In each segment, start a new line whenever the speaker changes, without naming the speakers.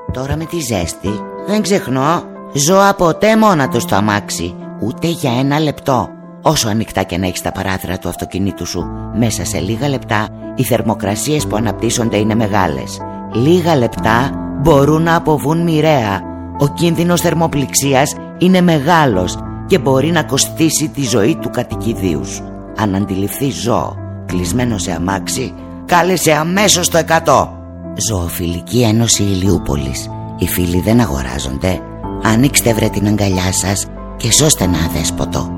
Τώρα με τη ζέστη δεν ξεχνώ ζώα ποτέ μόνα του στο αμάξι, ούτε για ένα λεπτό. Όσο ανοιχτά και να έχεις τα παράθυρα του αυτοκινήτου σου, μέσα σε λίγα λεπτά οι θερμοκρασίες που αναπτύσσονται είναι μεγάλες. Λίγα λεπτά μπορούν να αποβούν μοιραία. Ο κίνδυνος θερμοπληξίας είναι μεγάλος και μπορεί να κοστίσει τη ζωή του κατοικιδίου σου. Αν αντιληφθείς ζώο κλεισμένο σε αμάξι, κάλεσε αμέσως το 100. Ζωοφιλική Ένωση Ηλιούπολης. Οι φίλοι δεν αγοράζονται. Ανοίξτε βρε την αγκαλιά σας και σώστε ένα αδέσποτο.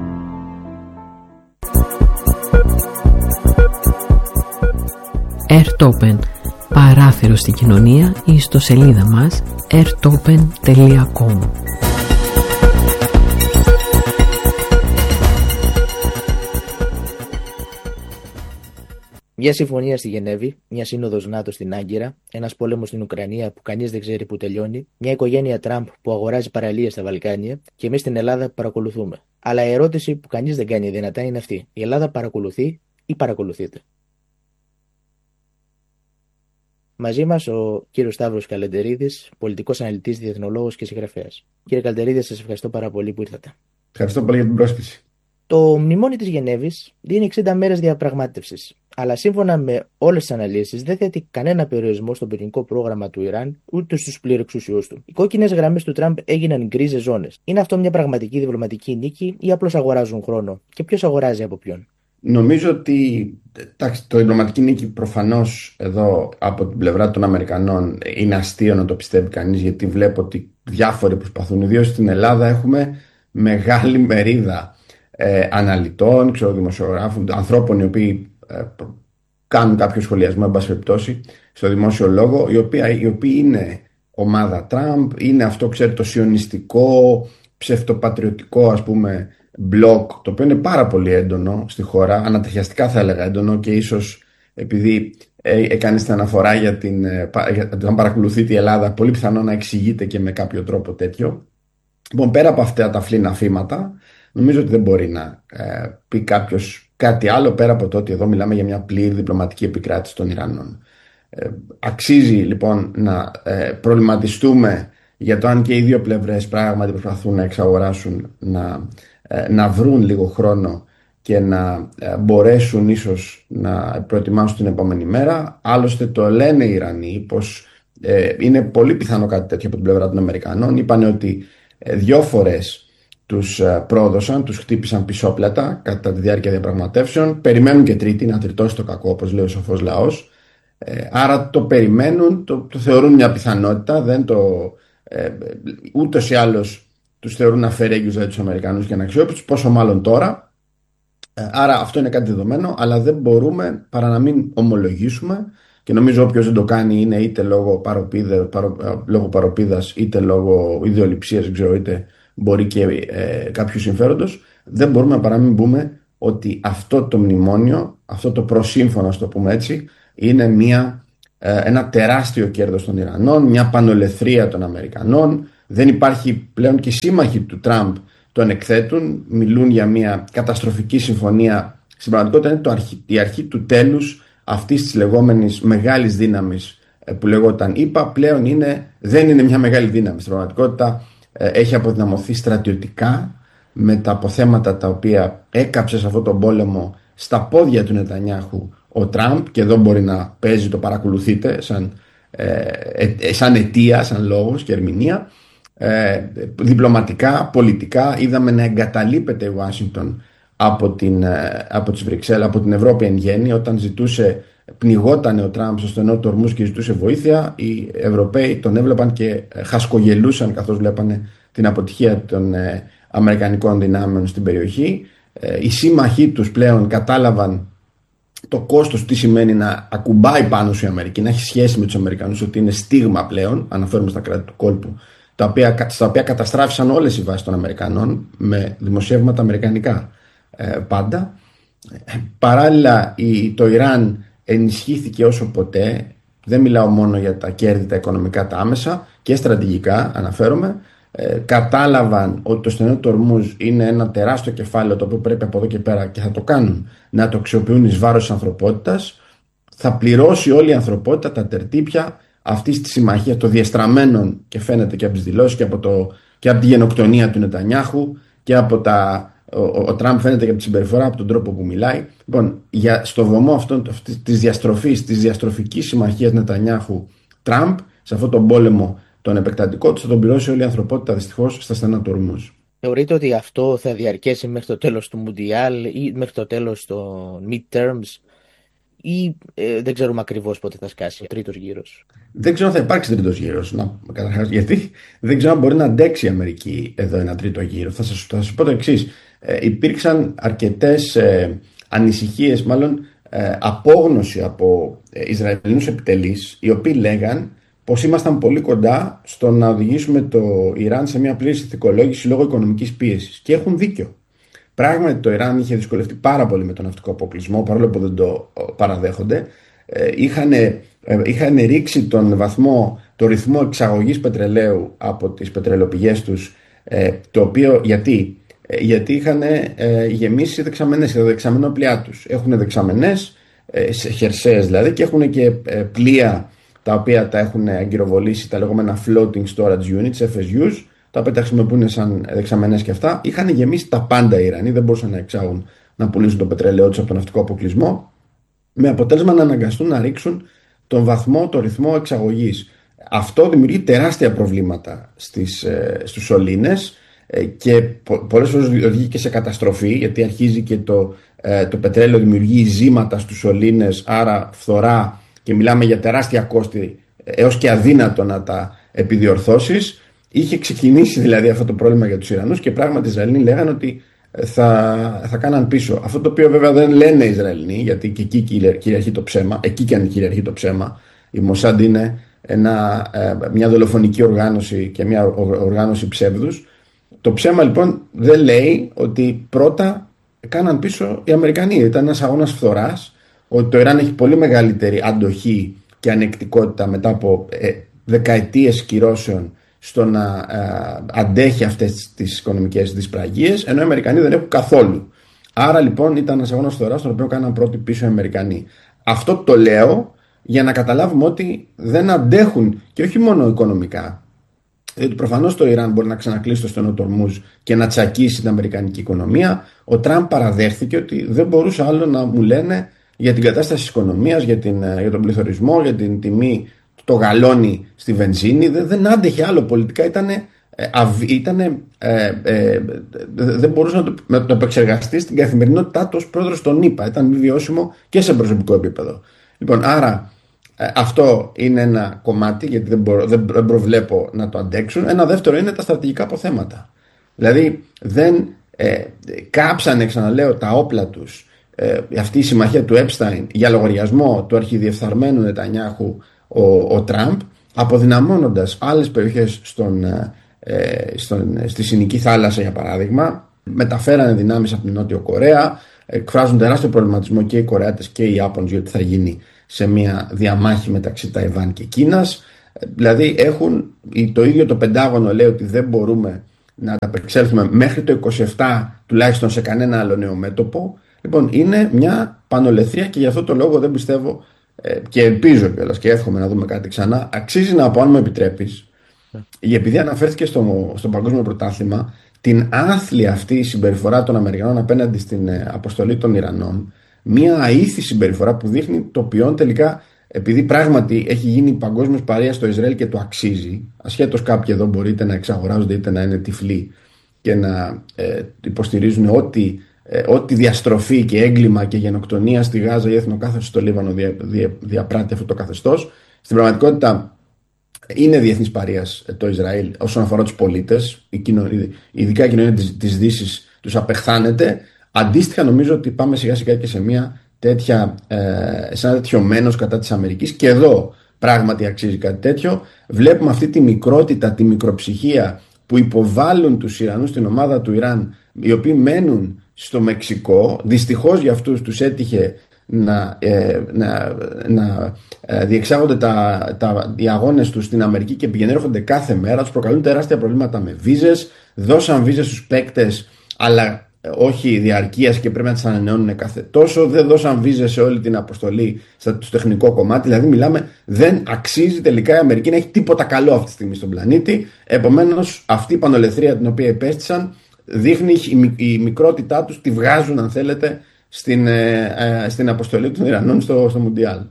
Airtopen. Παράθυρο στην κοινωνία ή στο σελίδα μας airtopen.com.
Μια συμφωνία στη Γενέβη, μια σύνοδος ΝΑΤΟ στην Άγκυρα, ένας πόλεμος στην Ουκρανία που κανείς δεν ξέρει που τελειώνει, μια οικογένεια Τραμπ που αγοράζει παραλίες στα Βαλκάνια και εμείς στην Ελλάδα που παρακολουθούμε. Αλλά η ερώτηση που κανείς δεν κάνει δυνατά είναι αυτή: η Ελλάδα παρακολουθεί ή παρακολουθείται? Μαζί μας ο κύριος Σταύρος Καλεντερίδης, πολιτικός αναλυτής, διεθνολόγος και συγγραφέας. Κύριε Καλεντερίδη, σας ευχαριστώ πάρα πολύ που ήρθατε.
Ευχαριστώ πολύ για την πρόσκληση.
Το μνημόνιο της Γενέβης δίνει 60 μέρες διαπραγμάτευσης, αλλά σύμφωνα με όλες τις αναλύσεις δεν θέτει κανένα περιορισμό στο πυρηνικό πρόγραμμα του Ιράν ούτε στους πληρεξουσιούς του. Οι κόκκινες γραμμές του Τραμπ έγιναν γκρίζες ζώνες. Είναι αυτό μια πραγματική διπλωματική νίκη ή απλώς αγοράζουν χρόνο? Και ποιος αγοράζει από ποιον?
Νομίζω ότι το διπλωματική νίκη προφανώς εδώ από την πλευρά των Αμερικανών είναι αστείο να το πιστεύει κανείς, γιατί βλέπω ότι διάφοροι προσπαθούν. Ιδίως στην Ελλάδα έχουμε μεγάλη μερίδα αναλυτών, δημοσιογράφων, ανθρώπων οι οποίοι κάνουν κάποιο σχολιασμό, εν πάση περιπτώσει, στο δημόσιο λόγο, οι οποίοι είναι ομάδα Τραμπ, είναι αυτό, το σιωνιστικό, ψευτοπατριωτικό, ας πούμε, μπλοκ, το οποίο είναι πάρα πολύ έντονο στη χώρα, ανατριχιαστικά θα έλεγα έντονο, και ίσως επειδή έκανε την αναφορά για να παρακολουθεί η Ελλάδα, πολύ πιθανό να εξηγείται και με κάποιο τρόπο τέτοιο. Λοιπόν, πέρα από αυτά τα φλήνα αφήματα, νομίζω ότι δεν μπορεί να πει κάποιος κάτι άλλο πέρα από το ότι εδώ μιλάμε για μια πλήρη διπλωματική επικράτηση των Ιρανών. Αξίζει λοιπόν να προβληματιστούμε για το αν και οι δύο πλευρές πράγματι προσπαθούν να εξαγοράσουν, να βρουν λίγο χρόνο και να μπορέσουν ίσως να προετοιμάσουν την επόμενη μέρα. Άλλωστε το λένε οι Ιρανοί πως είναι πολύ πιθανό κάτι τέτοιο από την πλευρά των Αμερικανών. Είπανε ότι 2 φορές τους πρόδωσαν, τους χτύπησαν πισόπλατα κατά τη διάρκεια διαπραγματεύσεων. Περιμένουν και τρίτη να τριτώσει το κακό, όπως λέει ο σοφός λαός. Άρα το περιμένουν, το θεωρούν μια πιθανότητα, ούτως ή άλλως τους θεωρούν αφαιρέγγιους για τους Αμερικανούς και αναξιόπιστους, πόσο μάλλον τώρα. Άρα αυτό είναι κάτι δεδομένο, αλλά δεν μπορούμε παρά να μην ομολογήσουμε, και νομίζω όποιος δεν το κάνει είναι είτε λόγω παροπίδας, είτε λόγω ιδεολειψίας, είτε μπορεί και κάποιου συμφέροντος. Δεν μπορούμε παρά να μην πούμε ότι αυτό το μνημόνιο, αυτό το προσύμφωνο, ας το πούμε έτσι, είναι ένα τεράστιο κέρδος των Ιρανών, μια πανολεθρία των Αμερικανών. Δεν υπάρχει πλέον, και οι σύμμαχοι του Τραμπ τον εκθέτουν, μιλούν για μια καταστροφική συμφωνία. Στην πραγματικότητα είναι η αρχή του τέλους αυτής της λεγόμενης μεγάλης δύναμης που λεγόταν ΗΠΑ. Πλέον δεν είναι μια μεγάλη δύναμη. Στην πραγματικότητα έχει αποδυναμωθεί στρατιωτικά με τα αποθέματα τα οποία έκαψε σε αυτόν τον πόλεμο στα πόδια του Νετανιάχου ο Τραμπ, και εδώ μπορεί να παίζει το παρακολουθείτε σαν αιτία, σαν λόγος και ερμηνεία. Διπλωματικά, πολιτικά είδαμε να εγκαταλείπεται η Ουάσιγκτον από τις Βρυξέλλες, από την Ευρώπη εν γέννη. Όταν πνιγότανε ο Τραμπ στο στενό του Ορμούζ και ζητούσε βοήθεια, οι Ευρωπαίοι τον έβλεπαν και χασκογελούσαν καθώς βλέπανε την αποτυχία των αμερικανικών δυνάμεων στην περιοχή. Οι σύμμαχοί τους πλέον κατάλαβαν το κόστος, τι σημαίνει να ακουμπάει πάνω σου η Αμερική, να έχει σχέση με τους Αμερικανούς, ότι είναι στίγμα πλέον. Αναφέρουμε στα κράτη του κόλπου, στα οποία καταστράφησαν όλες οι βάσεις των Αμερικανών με δημοσιεύματα αμερικανικά πάντα. Παράλληλα το Ιράν ενισχύθηκε όσο ποτέ. Δεν μιλάω μόνο για τα κέρδη, τα οικονομικά, τα άμεσα, και στρατηγικά αναφέρομαι. Κατάλαβαν ότι το στενό του Ορμούζ είναι ένα τεράστιο κεφάλαιο, το οποίο πρέπει από εδώ και πέρα, και θα το κάνουν, να το αξιοποιούν εις βάρος της ανθρωπότητας. Θα πληρώσει όλη η ανθρωπότητα τα τερτύπια αυτής της συμμαχίας των διεστραμμένων, και φαίνεται και από τις δηλώσεις και από τη γενοκτονία του Νετανιάχου και από ο Τραμπ φαίνεται και από τη συμπεριφορά, από τον τρόπο που μιλάει. Λοιπόν, στο βωμό της διαστροφικής συμμαχίας Νετανιάχου-Τραμπ, σε αυτόν τον πόλεμο τον επεκτατικό του, θα τον πληρώσει όλη η ανθρωπότητα δυστυχώς στα στενά του Ορμούζ.
Θεωρείτε ότι αυτό θα διαρκέσει μέχρι το τέλος του Μουντιάλ ή μέχρι το τέλος των midterms, ή δεν ξέρουμε ακριβώς πότε θα σκάσει ο τρίτος γύρος?
Δεν ξέρω αν θα υπάρξει τρίτος γύρος. Καταρχάς, γιατί δεν ξέρω αν μπορεί να αντέξει η Αμερική εδώ ένα τρίτο γύρο. Θα σας πω το εξής. Υπήρξαν αρκετές ανησυχίες, μάλλον απόγνωση από Ισραηλινούς επιτελείς, οι οποίοι λέγαν πως ήμασταν πολύ κοντά στο να οδηγήσουμε το Ιράν σε μια πλήρη ηθικολόγηση λόγω οικονομικής πίεσης. Και έχουν δίκιο. Πράγματι, το Ιράν είχε δυσκολευτεί πάρα πολύ με τον ναυτικό αποκλεισμό, παρόλο που δεν το παραδέχονται. Είχαν ρίξει το ρυθμό εξαγωγής πετρελαίου από τις πετρελαιοπηγές τους, το οποίο γιατί είχαν γεμίσει δεξαμενές, τα δεξαμενόπλοιά τους. Έχουν δεξαμενές, χερσαίες δηλαδή, και έχουν και πλοία τα οποία τα έχουν αγκυροβολήσει, τα λεγόμενα floating storage units, FSUs, τα οποία τα χρησιμοποιούν σαν δεξαμενές και αυτά. Είχαν γεμίσει τα πάντα οι Ιρανοί, δεν μπορούσαν να εξάγουν, να πουλήσουν το πετρέλαιό τους από τον ναυτικό αποκλεισμό, με αποτέλεσμα να αναγκαστούν να ρίξουν το ρυθμό εξαγωγής. Αυτό δημιουργεί τεράστια προβλήματα στους σωλήνες και πολλές φορές οδηγεί και σε καταστροφή, γιατί αρχίζει και το πετρέλαιο δημιουργεί ζύματα στους σωλήνες, άρα φθορά, και μιλάμε για τεράστια κόστη, έως και αδύνατο να τα επιδιορθώσεις. Είχε ξεκινήσει δηλαδή αυτό το πρόβλημα για τους Ιρανούς και πράγματι οι Ισραηλοί λέγανε ότι θα κάναν πίσω. Αυτό το οποίο βέβαια δεν λένε οι Ισραηλοί, γιατί και εκεί κυριαρχεί το ψέμα. Εκεί και αν κυριαρχεί το ψέμα, η Μοσάντ είναι μια δολοφονική οργάνωση και μια οργάνωση ψεύδους. Το ψέμα λοιπόν δεν λέει ότι πρώτα κάναν πίσω οι Αμερικανοί. Ήταν ένας αγώνας φθοράς, ότι το Ιράν έχει πολύ μεγαλύτερη αντοχή και ανεκτικότητα μετά από δεκαετίες κυρώσεων στο να αντέχει αυτές τις οικονομικές δυσπραγίες, ενώ οι Αμερικανοί δεν έχουν καθόλου. Άρα λοιπόν ήταν ένας αγώνας φθοράς, στον οποίο κάναν πρώτοι πίσω οι Αμερικανοί. Αυτό το λέω για να καταλάβουμε ότι δεν αντέχουν, και όχι μόνο οικονομικά. Διότι προφανώς το Ιράν μπορεί να ξανακλείσει το στενό του Ορμούζ και να τσακίσει την αμερικανική οικονομία. Ο Τραμπ παραδέχθηκε ότι δεν μπορούσε άλλο να μου λένε για την κατάσταση της οικονομίας, για τον πληθωρισμό, για την τιμή, το γαλόνι στη βενζίνη. Δεν άντεχε άλλο πολιτικά. Δεν μπορούσε να το επεξεργαστεί στην καθημερινότητά του ως πρόεδρος των ΗΠΑ. Ήταν μη βιώσιμο και σε προσωπικό επίπεδο. Λοιπόν, άρα αυτό είναι ένα κομμάτι, γιατί δεν προβλέπω να το αντέξουν. Ένα δεύτερο είναι τα στρατηγικά αποθέματα. Δηλαδή δεν κάψανε, ξαναλέω, τα όπλα τους, αυτή η συμμαχία του Epstein, για λογαριασμό του αρχιδιεφθαρμένου Νετανιάχου ο Τραμπ, αποδυναμώνοντας άλλες περιοχές στη Συνική Θάλασσα, για παράδειγμα. Μεταφέρανε δυνάμεις από την Νότιο Κορέα, εκφράζουν τεράστιο προβληματισμό και οι Κορεάτες και οι Ιάπωνες για ότι θα γίνει σε μια διαμάχη μεταξύ Ταϊβάν και Κίνας. Δηλαδή το ίδιο το Πεντάγωνο λέει ότι δεν μπορούμε να ανταπεξέλθουμε μέχρι το 27 τουλάχιστον σε κανένα άλλο νέο μέτωπο. Λοιπόν, είναι μια πανολεθρία και γι' αυτό το λόγο δεν πιστεύω και ελπίζω κιόλας και εύχομαι να δούμε κάτι ξανά. Αξίζει να πω, αν μου επιτρέπεις, επειδή αναφέρθηκε στο Παγκόσμιο Πρωτάθλημα, την άθλια αυτή η συμπεριφορά των Αμερικανών απέναντι στην αποστολή των Ιρανών, μια αήθη συμπεριφορά που δείχνει το ποιόν τελικά, επειδή πράγματι έχει γίνει παγκόσμιος παρείας στο Ισραήλ και το αξίζει, ασχέτως κάποιοι εδώ μπορείτε να εξαγοράζονται είτε να είναι τυφλοί και να υποστηρίζουν ό,τι διαστροφή και έγκλημα και γενοκτονία στη Γάζα ή εθνοκάθαρση στο Λίβανο διαπράττει αυτό το καθεστώς. Στην πραγματικότητα είναι διεθνής παρείας το Ισραήλ όσον αφορά τους πολίτες, ειδικά η κοινωνία της Δύσης τους απεχθάνεται. Αντίστοιχα νομίζω ότι πάμε σιγά σιγά και σε ένα τέτοιο μένος κατά της Αμερικής, και εδώ πράγματι αξίζει κάτι τέτοιο. Βλέπουμε αυτή τη μικρότητα, τη μικροψυχία που υποβάλλουν τους Ιρανούς στην ομάδα του Ιράν, οι οποίοι μένουν στο Μεξικό. Δυστυχώς για αυτούς τους έτυχε να διεξάγονται οι αγώνες τους στην Αμερική και πηγαίνουν έρχονται κάθε μέρα. Τους προκαλούν τεράστια προβλήματα με βίζες, δώσαν βίζες στους παίκτες, αλλά όχι διαρκείας και πρέπει να τις ανανεώνουν κάθε τόσο. Δεν δώσαν βίζες σε όλη την αποστολή στο τεχνικό κομμάτι. Δηλαδή, μιλάμε, δεν αξίζει τελικά η Αμερική να έχει τίποτα καλό αυτή τη στιγμή στον πλανήτη. Επομένως, αυτή η πανολεθρία την οποία υπέστησαν δείχνει η μικρότητά τους, τη βγάζουν, αν θέλετε, στην αποστολή των Ιρανών στο Μουντιάλ.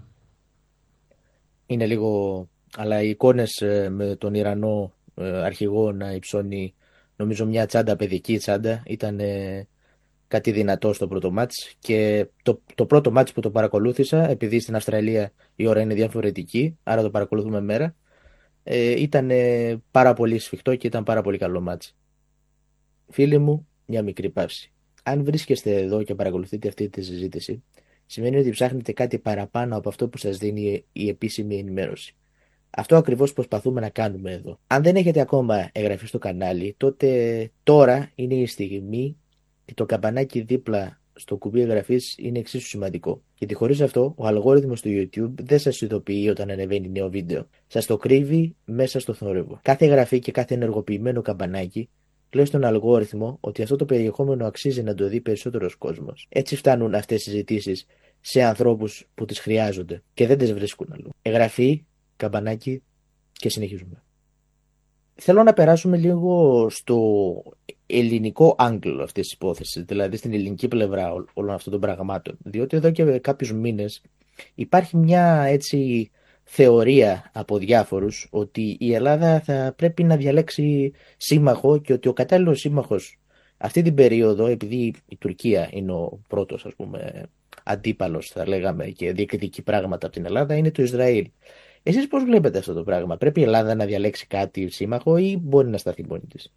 Είναι λίγο. Αλλά οι εικόνες με τον Ιρανό αρχηγό να υψώνει, νομίζω, μια τσάντα, παιδική τσάντα, ήταν κάτι δυνατό στο πρώτο μάτς. Και το πρώτο μάτς που το παρακολούθησα, επειδή στην Αυστραλία η ώρα είναι διαφορετική, άρα το παρακολουθούμε μέρα, ήταν πάρα πολύ σφιχτό και ήταν πάρα πολύ καλό μάτς. Φίλοι μου, μια μικρή παύση. Αν βρίσκεστε εδώ και παρακολουθείτε αυτή τη συζήτηση, σημαίνει ότι ψάχνετε κάτι παραπάνω από αυτό που σας δίνει η επίσημη ενημέρωση. Αυτό ακριβώς προσπαθούμε να κάνουμε εδώ. Αν δεν έχετε ακόμα εγγραφεί στο κανάλι, τότε τώρα είναι η στιγμή και το καμπανάκι δίπλα στο κουμπί εγγραφής είναι εξίσου σημαντικό. Γιατί χωρίς αυτό, ο αλγόριθμος του YouTube δεν σας ειδοποιεί όταν ανεβαίνει νέο βίντεο. Σας το κρύβει μέσα στο θόρυβο. Κάθε εγγραφή και κάθε ενεργοποιημένο καμπανάκι λέει στον αλγόριθμο ότι αυτό το περιεχόμενο αξίζει να το δει περισσότερος κόσμος. Έτσι φτάνουν αυτές οι συζητήσεις σε ανθρώπους που τις χρειάζονται και δεν τις βρίσκουν αλλού. Εγγραφή, καμπανάκι και συνεχίζουμε. Θέλω να περάσουμε λίγο στο ελληνικό άγγλο αυτής της υπόθεσης, δηλαδή στην ελληνική πλευρά όλων αυτών των πραγμάτων. Διότι εδώ και κάποιους μήνες υπάρχει μια έτσι θεωρία από διάφορους ότι η Ελλάδα θα πρέπει να διαλέξει σύμμαχο και ότι ο κατάλληλος σύμμαχος αυτή την περίοδο, επειδή η Τουρκία είναι ο πρώτος, ας πούμε, αντίπαλος, θα λέγαμε, και διεκδικεί πράγματα από την Ελλάδα, είναι το Ισραήλ. Εσείς πώς βλέπετε αυτό το πράγμα? Πρέπει η Ελλάδα να διαλέξει κάτι σύμμαχο ή μπορεί να σταθεί μόνη της?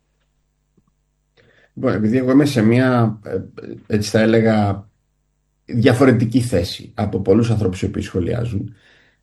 Λοιπόν, επειδή εγώ είμαι σε μια, έτσι θα έλεγα, διαφορετική θέση από πολλούς ανθρώπους οι οποίοι σχολιάζουν,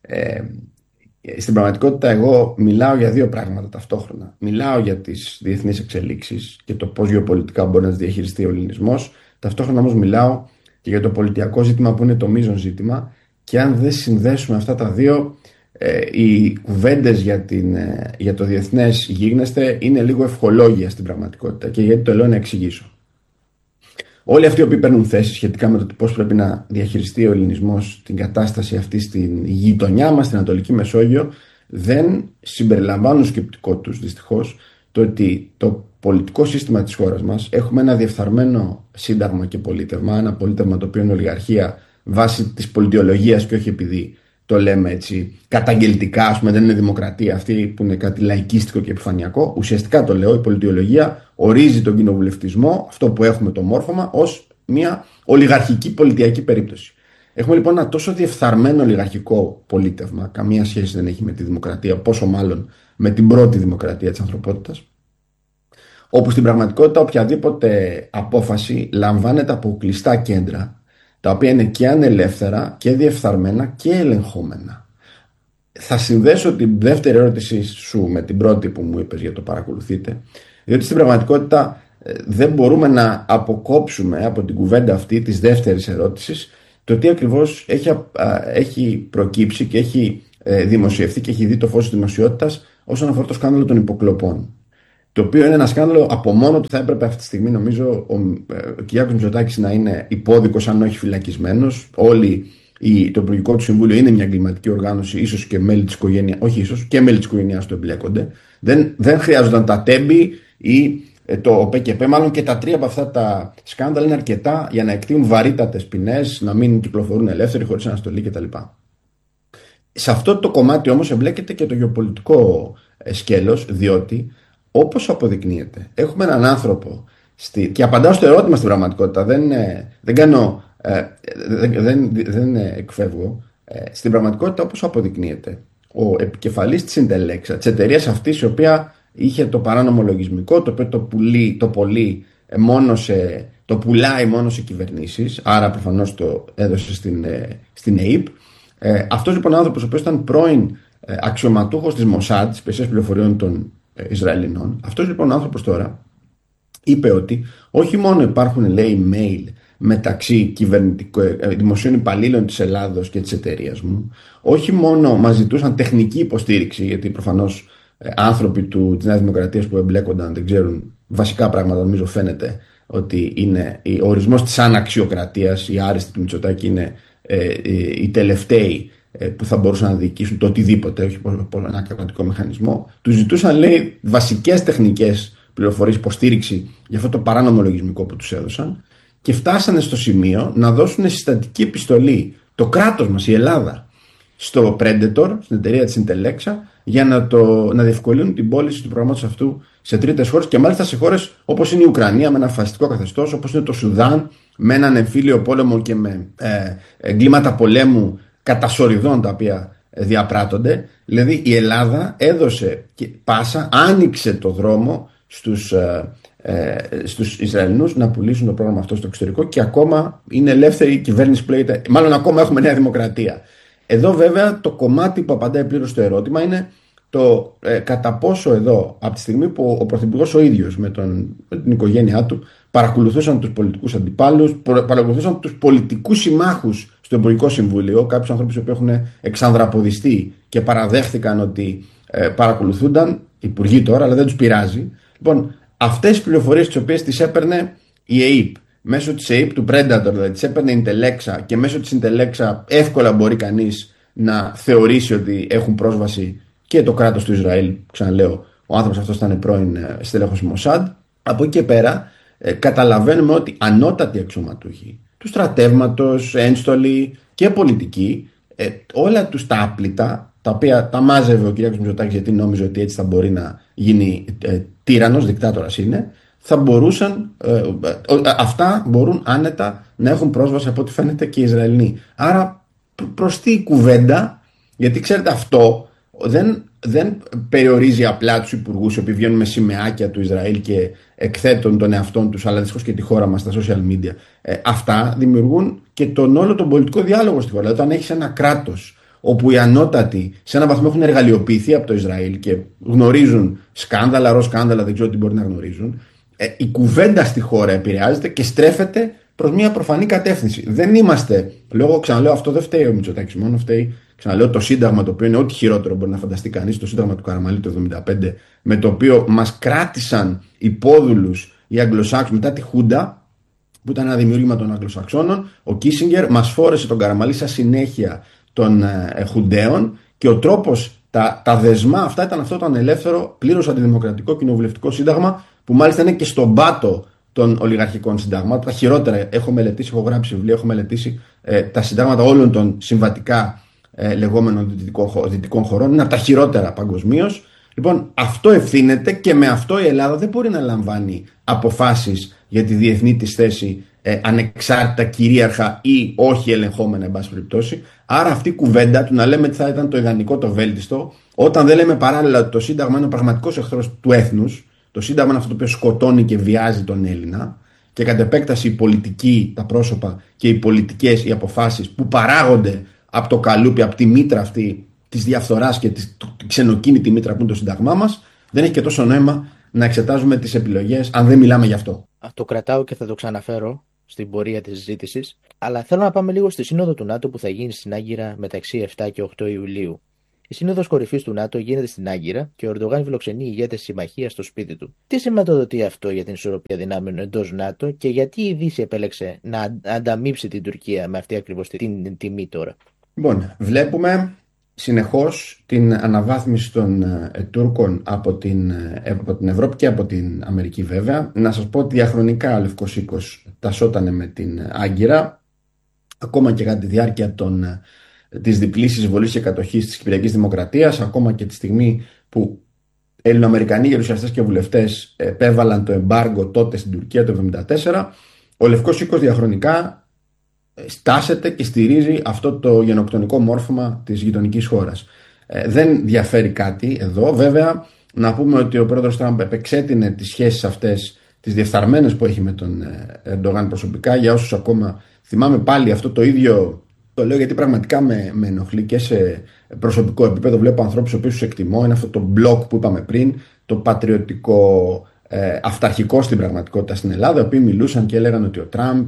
στην πραγματικότητα εγώ μιλάω για δύο πράγματα ταυτόχρονα. Μιλάω για τις διεθνείς εξελίξεις και το πώς γεωπολιτικά μπορεί να τις διαχειριστεί ο ελληνισμός. Ταυτόχρονα όμως μιλάω και για το πολιτιακό ζήτημα που είναι το μείζον ζήτημα, και αν δεν συνδέσουμε αυτά τα δύο, οι κουβέντες για το διεθνές γίγνεσθε είναι λίγο ευχολόγια στην πραγματικότητα. Και γιατί το λέω, να εξηγήσω. Όλοι αυτοί που παίρνουν θέση σχετικά με το πώς πρέπει να διαχειριστεί ο ελληνισμός την κατάσταση αυτή στην γειτονιά μας, στην Ανατολική Μεσόγειο, δεν συμπεριλαμβάνουν σκεπτικό τους δυστυχώς το ότι το πολιτικό σύστημα της χώρας μας, έχουμε ένα διεφθαρμένο σύνταγμα και πολίτευμα, ένα πολίτευμα το οποίο είναι ολιγαρχία βάσει της πολιτιολογίας και όχι επειδή το λέμε έτσι καταγγελτικά, ας πούμε, δεν είναι δημοκρατία αυτή που είναι κάτι λαϊκίστικο και επιφανειακό. Ουσιαστικά το λέω, η πολιτιολογία ορίζει τον κοινοβουλευτισμό, αυτό που έχουμε το μόρφωμα, ως μια ολιγαρχική πολιτιακή περίπτωση. Έχουμε λοιπόν ένα τόσο διεφθαρμένο ολιγαρχικό πολίτευμα, καμία σχέση δεν έχει με τη δημοκρατία, πόσο μάλλον με την πρώτη δημοκρατία της ανθρωπότητας, όπου στην πραγματικότητα οποιαδήποτε απόφαση λαμβάνεται από κλειστά κέντρα, τα οποία είναι και ανελεύθερα και διεφθαρμένα και ελεγχόμενα. Θα συνδέσω την δεύτερη ερώτησή σου με την πρώτη που μου είπες για το παρακολουθείτε, διότι στην πραγματικότητα δεν μπορούμε να αποκόψουμε από την κουβέντα αυτή της δεύτερης ερώτησης το τι ακριβώς έχει προκύψει και έχει δημοσιευθεί και έχει δει το φως της δημοσιότητας όσον αφορά το σκάνδαλο των υποκλοπών. Το οποίο είναι ένα σκάνδαλο από μόνο του. Θα έπρεπε αυτή τη στιγμή, νομίζω, ο Κυριάκος Μητσοτάκης να είναι υπόδικος, αν όχι φυλακισμένος. Το Υπουργικό του Συμβούλιο είναι μια εγκληματική οργάνωση, ίσως και μέλη της οικογένειας, όχι ίσως, και μέλη της οικογένειας του εμπλέκονται. Δεν χρειάζονταν τα τέμπη ή το ΠΚΠ, μάλλον και τα τρία από αυτά τα σκάνδαλα είναι αρκετά για να εκτείνουν βαρύτατες ποινές, να μην κυκλοφορούν ελεύθεροι χωρίς αναστολή κτλ. Σε αυτό το κομμάτι όμως εμπλέκεται και το γεωπολιτικό σκέλος, διότι όπως αποδεικνύεται, έχουμε έναν άνθρωπο και απαντάω στο ερώτημα στην πραγματικότητα, δεν εκφεύγω. Στην πραγματικότητα, όπως αποδεικνύεται, ο επικεφαλής της Συντελέξα, της εταιρείας αυτής η οποία είχε το παράνομο λογισμικό, το οποίο το πουλάει μόνο σε κυβερνήσεις, άρα προφανώς το έδωσε στην ΑΕΠ. Αυτός λοιπόν ο άνθρωπος, ο οποίος ήταν πρώην αξιωματούχος της Μοσάντ, της υπηρεσίας πληροφοριών των Ισραηλινών, αυτός λοιπόν ο άνθρωπος τώρα είπε ότι όχι μόνο υπάρχουν, λέει, email μεταξύ δημοσίων υπαλλήλων της Ελλάδος και της εταιρείας μου, όχι μόνο μας ζητούσαν τεχνική υποστήριξη, γιατί προφανώς άνθρωποι της Νέας Δημοκρατίας που εμπλέκονταν δεν ξέρουν βασικά πράγματα, νομίζω φαίνεται ότι είναι ο ορισμός της αναξιοκρατίας, η άριστη του Μητσοτάκη είναι οι τελευταίοι που θα μπορούσαν να διοικήσουν το οτιδήποτε, όχι ένα κρατικό μηχανισμό. Τους ζητούσαν, λέει, βασικές τεχνικές πληροφορίες, υποστήριξη για αυτό το παράνομο λογισμικό που τους έδωσαν, και φτάσανε στο σημείο να δώσουν συστατική επιστολή το κράτος μας, η Ελλάδα, στο Predator, στην εταιρεία της Intellexa, για να διευκολύνουν την πώληση του προγράμματος αυτού σε τρίτες χώρες, και μάλιστα σε χώρες όπως είναι η Ουκρανία με ένα φασιστικό καθεστώς, όπως είναι το Σουδάν με έναν εμφύλιο πόλεμο και με εγκλήματα πολέμου κατά σοριδών τα οποία διαπράττονται. Δηλαδή η Ελλάδα έδωσε πάσα, άνοιξε το δρόμο στους Ισραηλινούς να πουλήσουν το πρόγραμμα αυτό στο εξωτερικό, και ακόμα είναι ελεύθερη η κυβέρνηση που λέγεται, μάλλον ακόμα έχουμε Νέα Δημοκρατία. Εδώ βέβαια το κομμάτι που απαντάει πλήρως στο ερώτημα είναι το κατά πόσο εδώ, από τη στιγμή που ο Πρωθυπουργός ο ίδιος με την οικογένειά του παρακολουθούσαν τους πολιτικούς αντιπάλους, παρακολουθούσαν τους πολιτικούς συμμάχους στο Υπουργικό Συμβούλιο, κάποιους ανθρώπους που έχουν εξανδραποδιστεί και παραδέχθηκαν ότι παρακολουθούνταν, υπουργοί τώρα, αλλά δεν τους πειράζει. Λοιπόν, αυτές τις πληροφορίες τις οποίες τις έπαιρνε η ΕΕΠ, μέσω της ΕΕΠ του Predator, δηλαδή τις έπαιρνε η Intellexa, και μέσω της Intellexa εύκολα μπορεί κανείς να θεωρήσει ότι έχουν πρόσβαση και το κράτος του Ισραήλ. Ξαναλέω, ο άνθρωπος αυτός ήταν πρώην στέλεχος Μοσάντ. Από εκεί και πέρα καταλαβαίνουμε ότι ανώτατοι αξιωματούχοι του στρατεύματος, ένστολοι και πολιτικοί, όλα τους τα άπλυτα, τα οποία τα μάζευε ο κ. Μητσοτάκης γιατί νόμιζε ότι έτσι θα μπορεί να γίνει τύραννος, δικτάτορας είναι, θα μπορούσαν, αυτά μπορούν άνετα να έχουν πρόσβαση, από ό,τι φαίνεται, και οι Ισραηλοί. Άρα προς τι κουβέντα, γιατί ξέρετε αυτό δεν περιορίζει απλά τους υπουργούς οι οποίοι βγαίνουν με σημαίακια του Ισραήλ και εκθέτουν τον εαυτόν τους, αλλά δυστυχώς και τη χώρα μας στα social media. Αυτά δημιουργούν και τον όλο τον πολιτικό διάλογο στη χώρα. Δηλαδή, όταν έχεις ένα κράτος όπου οι ανώτατοι σε έναν βαθμό έχουν εργαλειοποιηθεί από το Ισραήλ και γνωρίζουν σκάνδαλα, ροσκάνδαλα, δεν ξέρω τι μπορεί να γνωρίζουν, η κουβέντα στη χώρα επηρεάζεται και στρέφεται προς μια προφανή κατεύθυνση. Δεν είμαστε, ξαναλέω, αυτό δεν φταίει ο Μητσοτάκης μόνο, φταίει, ξαναλέω, το Σύνταγμα, το οποίο είναι ό,τι χειρότερο μπορεί να φανταστεί κανείς, το Σύνταγμα του Καραμαλή το 1975, με το οποίο μας κράτησαν υπόδουλους οι Αγγλοσάξονες μετά τη Χούντα, που ήταν ένα δημιούργημα των Αγγλοσαξώνων. Ο Κίσινγκερ μας φόρεσε τον Καραμαλή σαν συνέχεια των Χουνταίων, και ο τρόπος, τα δεσμά αυτά ήταν αυτό το ανελεύθερο, πλήρως αντιδημοκρατικό κοινοβουλευτικό σύνταγμα, που μάλιστα είναι και στον πάτο των ολιγαρχικών συνταγμάτων. Τα χειρότερα, έχω μελετήσει, έχω γράψει βιβλία, έχω μελετήσει τα συντάγματα όλων των συμβατικά λεγόμενων δυτικών χωρών. Είναι από τα χειρότερα παγκοσμίως. Λοιπόν, αυτό ευθύνεται, και με αυτό η Ελλάδα δεν μπορεί να λαμβάνει αποφάσεις για τη διεθνή της θέση ανεξάρτητα, κυρίαρχα ή όχι ελεγχόμενα, εν πάση περιπτώσει. Άρα αυτή η κουβέντα του να λέμε ότι θα ήταν το ιδανικό, το βέλτιστο, όταν δεν λέμε παράλληλα ότι το Σύνταγμα είναι ο πραγματικός εχθρός του έθνους, το Σύνταγμα είναι αυτό το οποίο σκοτώνει και βιάζει τον Έλληνα, και κατ' επέκταση οι πολιτικοί, τα πρόσωπα και οι πολιτικές, οι αποφάσεις που παράγονται από το καλούπι, από τη μήτρα αυτή της διαφθοράς και τη ξενοκίνητη μήτρα που είναι το Σύνταγμά μας, δεν έχει και τόσο νόημα να εξετάζουμε τις επιλογές αν δεν μιλάμε γι' αυτό.
Το κρατάω και θα το ξαναφέρω στην πορεία της συζήτησης, αλλά θέλω να πάμε λίγο στη Σύνοδο του ΝΑΤΟ που θα γίνει στην Άγκυρα μεταξύ 7 και 8 Ιουλίου. Η Σύνοδος Κορυφής του ΝΑΤΟ γίνεται στην Άγκυρα και ο Ερντογάν φιλοξενεί ηγέτες της συμμαχίας στο σπίτι του. Τι σηματοδοτεί αυτό για την ισορροπία δυνάμεων εντός ΝΑΤΟ, και γιατί η Δύση επέλεξε να ανταμείψει την Τουρκία με αυτή ακριβώς την τιμή τώρα?
Λοιπόν, βλέπουμε συνεχώς την αναβάθμιση των Τούρκων από την Ευρώπη και από την Αμερική, βέβαια. Να σας πω ότι διαχρονικά ο Λευκός Οίκος τασσότανε με την Άγκυρα, ακόμα και κατά τη διάρκεια της διπλής εισβολής και κατοχής της Κυπριακής Δημοκρατίας, ακόμα και τη στιγμή που Ελληνοαμερικανοί γερουσιαστές και βουλευτές επέβαλαν το εμπάργκο τότε στην Τουρκία το 1974, ο Λευκός Οίκος διαχρονικά στάσεται και στηρίζει αυτό το γενοκτονικό μόρφωμα της γειτονικής χώρας. Δεν διαφέρει κάτι εδώ. Βέβαια, να πούμε ότι ο πρόεδρος Τραμπ επεξέτεινε τις σχέσεις αυτές, τις διεφθαρμένες που έχει με τον Ερντογάν προσωπικά. Για όσους ακόμα θυμάμαι πάλι αυτό το ίδιο, το λέω γιατί πραγματικά με ενοχλεί και σε προσωπικό επίπεδο. Βλέπω ανθρώπους οποίους τους εκτιμώ. Είναι αυτό το μπλοκ που είπαμε πριν, το πατριωτικό αυταρχικό στην πραγματικότητα στην Ελλάδα, οι οποίοι μιλούσαν και έλεγαν ότι ο Τραμπ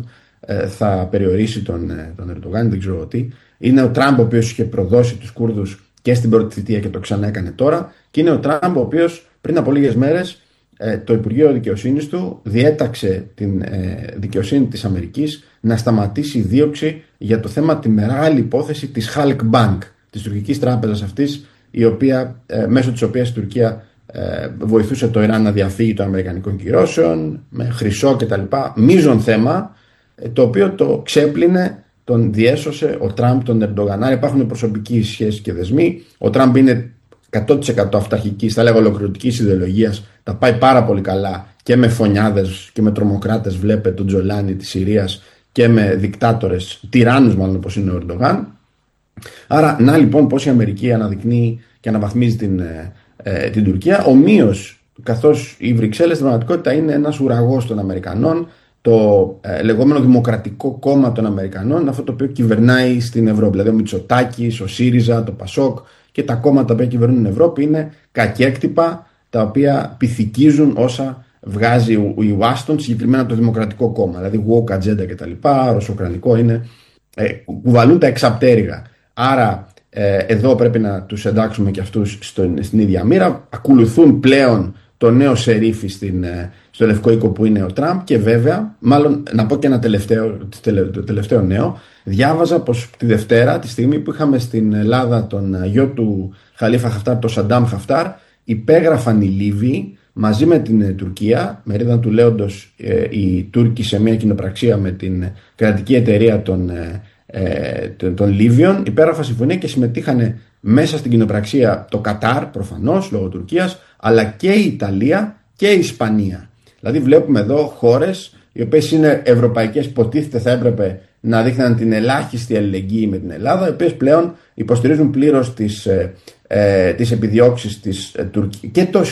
θα περιορίσει τον Ερντογάν, δεν ξέρω τι. Είναι ο Τραμπ ο οποίος είχε προδώσει τους Κούρδους και στην πρώτη θητεία και το ξανά έκανε τώρα, και είναι ο Τραμπ ο οποίος πριν από λίγες μέρες το Υπουργείο Δικαιοσύνης του διέταξε την δικαιοσύνη της Αμερικής να σταματήσει δίωξη για το θέμα, τη μεγάλη υπόθεση της Halk Bank, της τουρκικής τράπεζας αυτής, μέσω της οποίας η Τουρκία βοηθούσε το Ιράν να διαφύγει των αμερικανικών κυρώσεων, με χρυσό κτλ. Μείζον θέμα, το οποίο το ξέπλυνε, τον διέσωσε ο Τραμπ, τον Ερντογάν. Άρα υπάρχουν προσωπικοί σχέσεις και δεσμοί. Ο Τραμπ είναι 100% αυταρχικής, θα λέγω ολοκληρωτικής ιδεολογίας. Τα πάει πάρα πολύ καλά και με φωνιάδες και με τρομοκράτες. Βλέπε τον Τζολάνι της Συρίας, και με δικτάτορες, τυράννους μάλλον, όπως είναι ο Ερντογάν. Άρα, να λοιπόν πώς η Αμερική αναδεικνύει και αναβαθμίζει την Τουρκία. Ομοίως, καθώς οι Βρυξέλλες στην πραγματικότητα είναι ένας ουραγός των Αμερικανών, το λεγόμενο Δημοκρατικό Κόμμα των Αμερικανών είναι αυτό το οποίο κυβερνάει στην Ευρώπη. Δηλαδή, ο Μητσοτάκης, ο ΣΥΡΙΖΑ, το ΠΑΣΟΚ και τα κόμματα που κυβερνούν την Ευρώπη είναι κακέκτυπα, τα οποία πυθικίζουν όσα βγάζει η Ουάστον, συγκεκριμένα το Δημοκρατικό Κόμμα. Δηλαδή, woke agenda κτλ. Ρωσοκρανικό είναι. Κουβαλούν τα εξαπτέρυγα. Άρα, εδώ πρέπει να τους εντάξουμε και αυτούς στην ίδια μοίρα. Ακολουθούν πλέον το νέο σερίφι στο Λευκό Οίκο που είναι ο Τραμπ. Και βέβαια, μάλλον να πω και ένα τελευταίο νέο. Διάβαζα πως τη Δευτέρα, τη στιγμή που είχαμε στην Ελλάδα τον γιο του Χαλίφα Χαφτάρ, τον Σαντάμ Χαφτάρ, υπέγραφαν οι Λίβοι μαζί με την Τουρκία, μερίδα του λέοντος οι Τούρκοι, σε μια κοινοπραξία με την κρατική εταιρεία των Λίβιων, υπέγραφαν συμφωνία και συμμετείχαν μέσα στην κοινοπραξία το Κατάρ, προφανώς λόγω Τουρκίας, αλλά και η Ιταλία και η Ισπανία. Δηλαδή βλέπουμε εδώ χώρες οι οποίες είναι ευρωπαϊκές, υποτίθεται θα έπρεπε να δείχναν την ελάχιστη αλληλεγγύη με την Ελλάδα, οι οποίες πλέον υποστηρίζουν πλήρως τις επιδιώξεις της Τουρκίας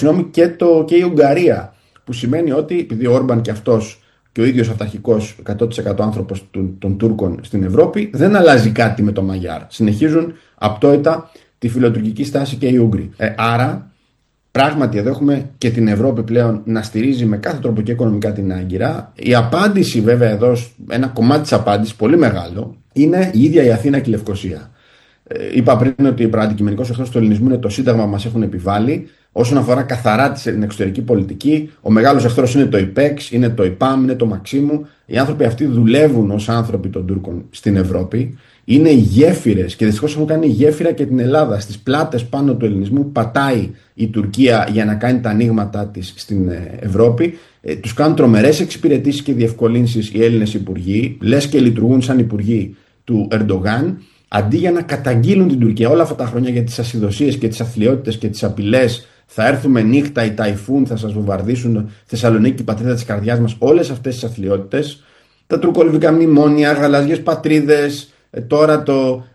και η Ουγγαρία, που σημαίνει ότι επειδή ο Όρμπαν και αυτός και ο ίδιος αυταρχικός 100% άνθρωπος των Τούρκων στην Ευρώπη, δεν αλλάζει κάτι με το Μαγιάρ. Συνεχίζουν απτόητα τη φιλοτουρκική στάση και οι Ούγγροι. Άρα, πράγματι εδώ έχουμε και την Ευρώπη πλέον να στηρίζει με κάθε τρόπο και οικονομικά την Άγκυρα. Η απάντηση βέβαια εδώ, ένα κομμάτι της απάντησης πολύ μεγάλο, είναι η ίδια η Αθήνα και η Λευκοσία. Είπα πριν ότι ο αντικειμενικός εχθρός του ελληνισμού είναι το Σύνταγμα που μας έχουν επιβάλει. Όσον αφορά καθαρά την εξωτερική πολιτική, ο μεγάλος εχθρός είναι το ΙΠΕΞ, είναι το ΙΠΑΜ, είναι το Μαξίμου. Οι άνθρωποι αυτοί δουλεύουν ως άνθρωποι των Τούρκων στην Ευρώπη. Είναι οι γέφυρες, και δυστυχώς έχουν κάνει γέφυρα και την Ελλάδα. Στις πλάτες πάνω του ελληνισμού πατάει η Τουρκία για να κάνει τα ανοίγματά της στην Ευρώπη. Τους κάνουν τρομερές εξυπηρετήσεις και διευκολύνσεις οι Έλληνες υπουργοί, λες και λειτουργούν σαν υπουργοί του Ερντογάν. Αντί για να καταγγείλουν την Τουρκία όλα αυτά τα χρόνια για τις ασυδοσίες και τις αθλιότητες και τις απειλές, θα έρθουμε νύχτα, οι ταϊφούν θα σας βομβαρδίσουν Θεσσαλονίκη, πατρίδα της καρδιάς μας, όλες αυτές τις αθλιότητες, τα τουρκολιβικά μνημόνια, γαλαζιές πατρίδες, τώρα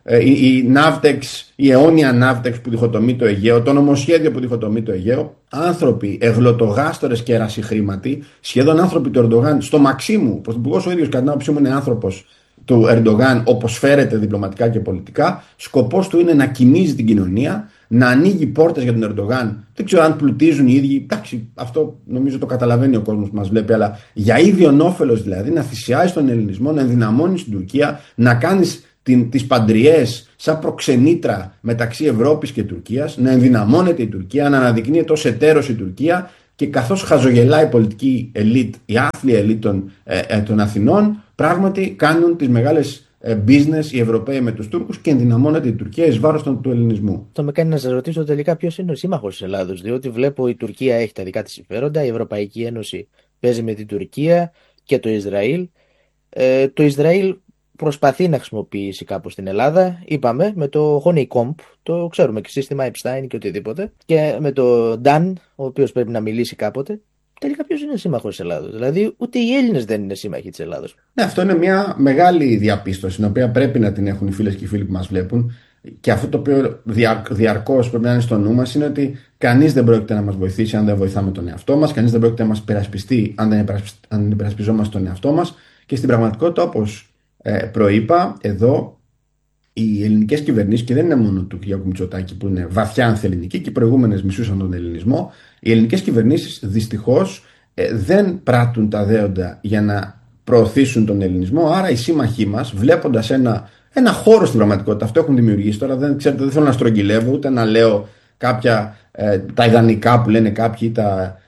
η Ναύτεξ, η αιώνια Ναύτεξ που διχοτομεί το Αιγαίο, το νομοσχέδιο που διχοτομεί το Αιγαίο, άνθρωποι εγλωτογάστορες και ερασιχρήματοι, σχεδόν άνθρωποι του Ερντογάν, στο Μαξίμου, ο πρωθυπουργός ο ίδιος κατά την άποψή μου είναι άνθρωπος του Ερντογάν, όπως φέρεται διπλωματικά και πολιτικά. Σκοπός του είναι να κοιμίζει την κοινωνία, να ανοίγει πόρτες για τον Ερντογάν. Δεν ξέρω αν πλουτίζουν οι ίδιοι. Εντάξει, αυτό νομίζω το καταλαβαίνει ο κόσμος που μας βλέπει, αλλά για ίδιον όφελος δηλαδή, να θυσιάζει τον ελληνισμό, να ενδυναμώνει την Τουρκία, να κάνεις τις παντριές σαν προξενήτρα μεταξύ Ευρώπης και Τουρκίας, να ενδυναμώνεται η Τουρκία, να αναδεικνύεται ως εταίρος η Τουρκία, και καθώς χαζογελάει η πολιτική ελίτ, η άθλια ελίτ των Αθηνών, πράγματι κάνουν τις μεγάλες business οι Ευρωπαίοι με τους Τούρκους και ενδυναμώνεται η Τουρκία εις βάρος του ελληνισμού.
Αυτό με κάνει να σας ρωτήσω τελικά ποιος είναι ο σύμμαχος της Ελλάδος, διότι βλέπω η Τουρκία έχει τα δικά της συμφέροντα, η Ευρωπαϊκή Ένωση παίζει με την Τουρκία και το Ισραήλ. Το Ισραήλ προσπαθεί να χρησιμοποιήσει κάπως την Ελλάδα, είπαμε, με το Honeycomb, το ξέρουμε, και σύστημα Epstein και οτιδήποτε, και με το Dan, ο οποίος πρέπει να μιλήσει κάποτε. Τελικά ποιος είναι σύμμαχος της Ελλάδος? Δηλαδή, ούτε οι Έλληνες δεν είναι σύμμαχοι της Ελλάδος.
Ναι, αυτό είναι μια μεγάλη διαπίστωση, την οποία πρέπει να την έχουν οι φίλες και οι φίλοι που μας βλέπουν. Και αυτό το οποίο διαρκώς πρέπει να είναι στο νου μας είναι ότι κανείς δεν πρόκειται να μας βοηθήσει αν δεν βοηθάμε τον εαυτό μας, κανείς δεν πρόκειται να μας υπερασπιστεί αν δεν υπερασπιζόμαστε τον εαυτό μας. Και στην πραγματικότητα, όπως προείπα, εδώ οι ελληνικές κυβερνήσεις, και δεν είναι μόνο του κ. Μητσοτάκη που είναι βαθιά ανθελληνική και οι προηγούμενες μισούσαν τον ελληνισμό, οι ελληνικές κυβερνήσεις δυστυχώς δεν πράττουν τα δέοντα για να προωθήσουν τον ελληνισμό. Άρα οι σύμμαχοί μας, βλέποντας ένα χώρο στην πραγματικότητα, αυτό έχουν δημιουργήσει. Τώρα δεν θέλω να στρογγυλεύω ούτε να λέω κάποια τα ιδανικά που λένε κάποιοι, τα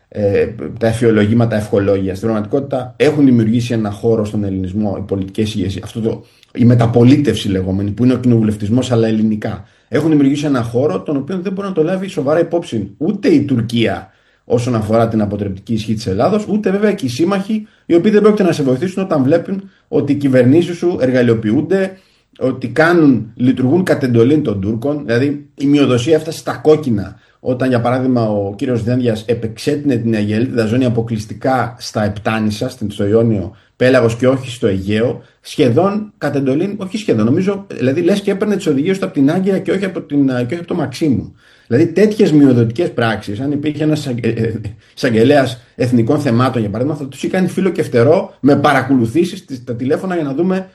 τα εφιολογήματα ευχολόγια. Στην πραγματικότητα έχουν δημιουργήσει ένα χώρο στον ελληνισμό, οι πολιτικές ηγεσίες, η μεταπολίτευση λεγόμενη, που είναι ο κοινοβουλευτισμός αλλά ελληνικά. Έχουν δημιουργήσει ένα χώρο τον οποίο δεν μπορεί να το λάβει σοβαρά υπόψη ούτε η Τουρκία όσον αφορά την αποτρεπτική ισχύ της Ελλάδος, ούτε βέβαια και οι σύμμαχοι, οι οποίοι δεν πρόκειται να σε βοηθήσουν όταν βλέπουν ότι οι κυβερνήσεις σου εργαλειοποιούνται, ότι λειτουργούν κατ' εντολή των Τούρκων. Δηλαδή η μειοδοσία έφτασε στα κόκκινα όταν, για παράδειγμα, ο κύριος Δένδιας επεξέτεινε την Αιγαιλίτιδα ζώνη αποκλειστικά στα Επτάνησα, στο Ιόνιο Πέλαγος και όχι στο Αιγαίο, σχεδόν κατ' εντολή, όχι σχεδόν, νομίζω, δηλαδή λες και έπαιρνε τις οδηγίες του από την Άγκυρα και όχι από το Μαξίμου. Δηλαδή τέτοιες μειοδοτικές πράξεις, αν υπήρχε ένας εισαγγελέας εθνικών θεμάτων, για παράδειγμα, θα τους είχε κάνει φίλο και φτερό με παρακολουθήσεις στα τηλέφωνα για να δούμε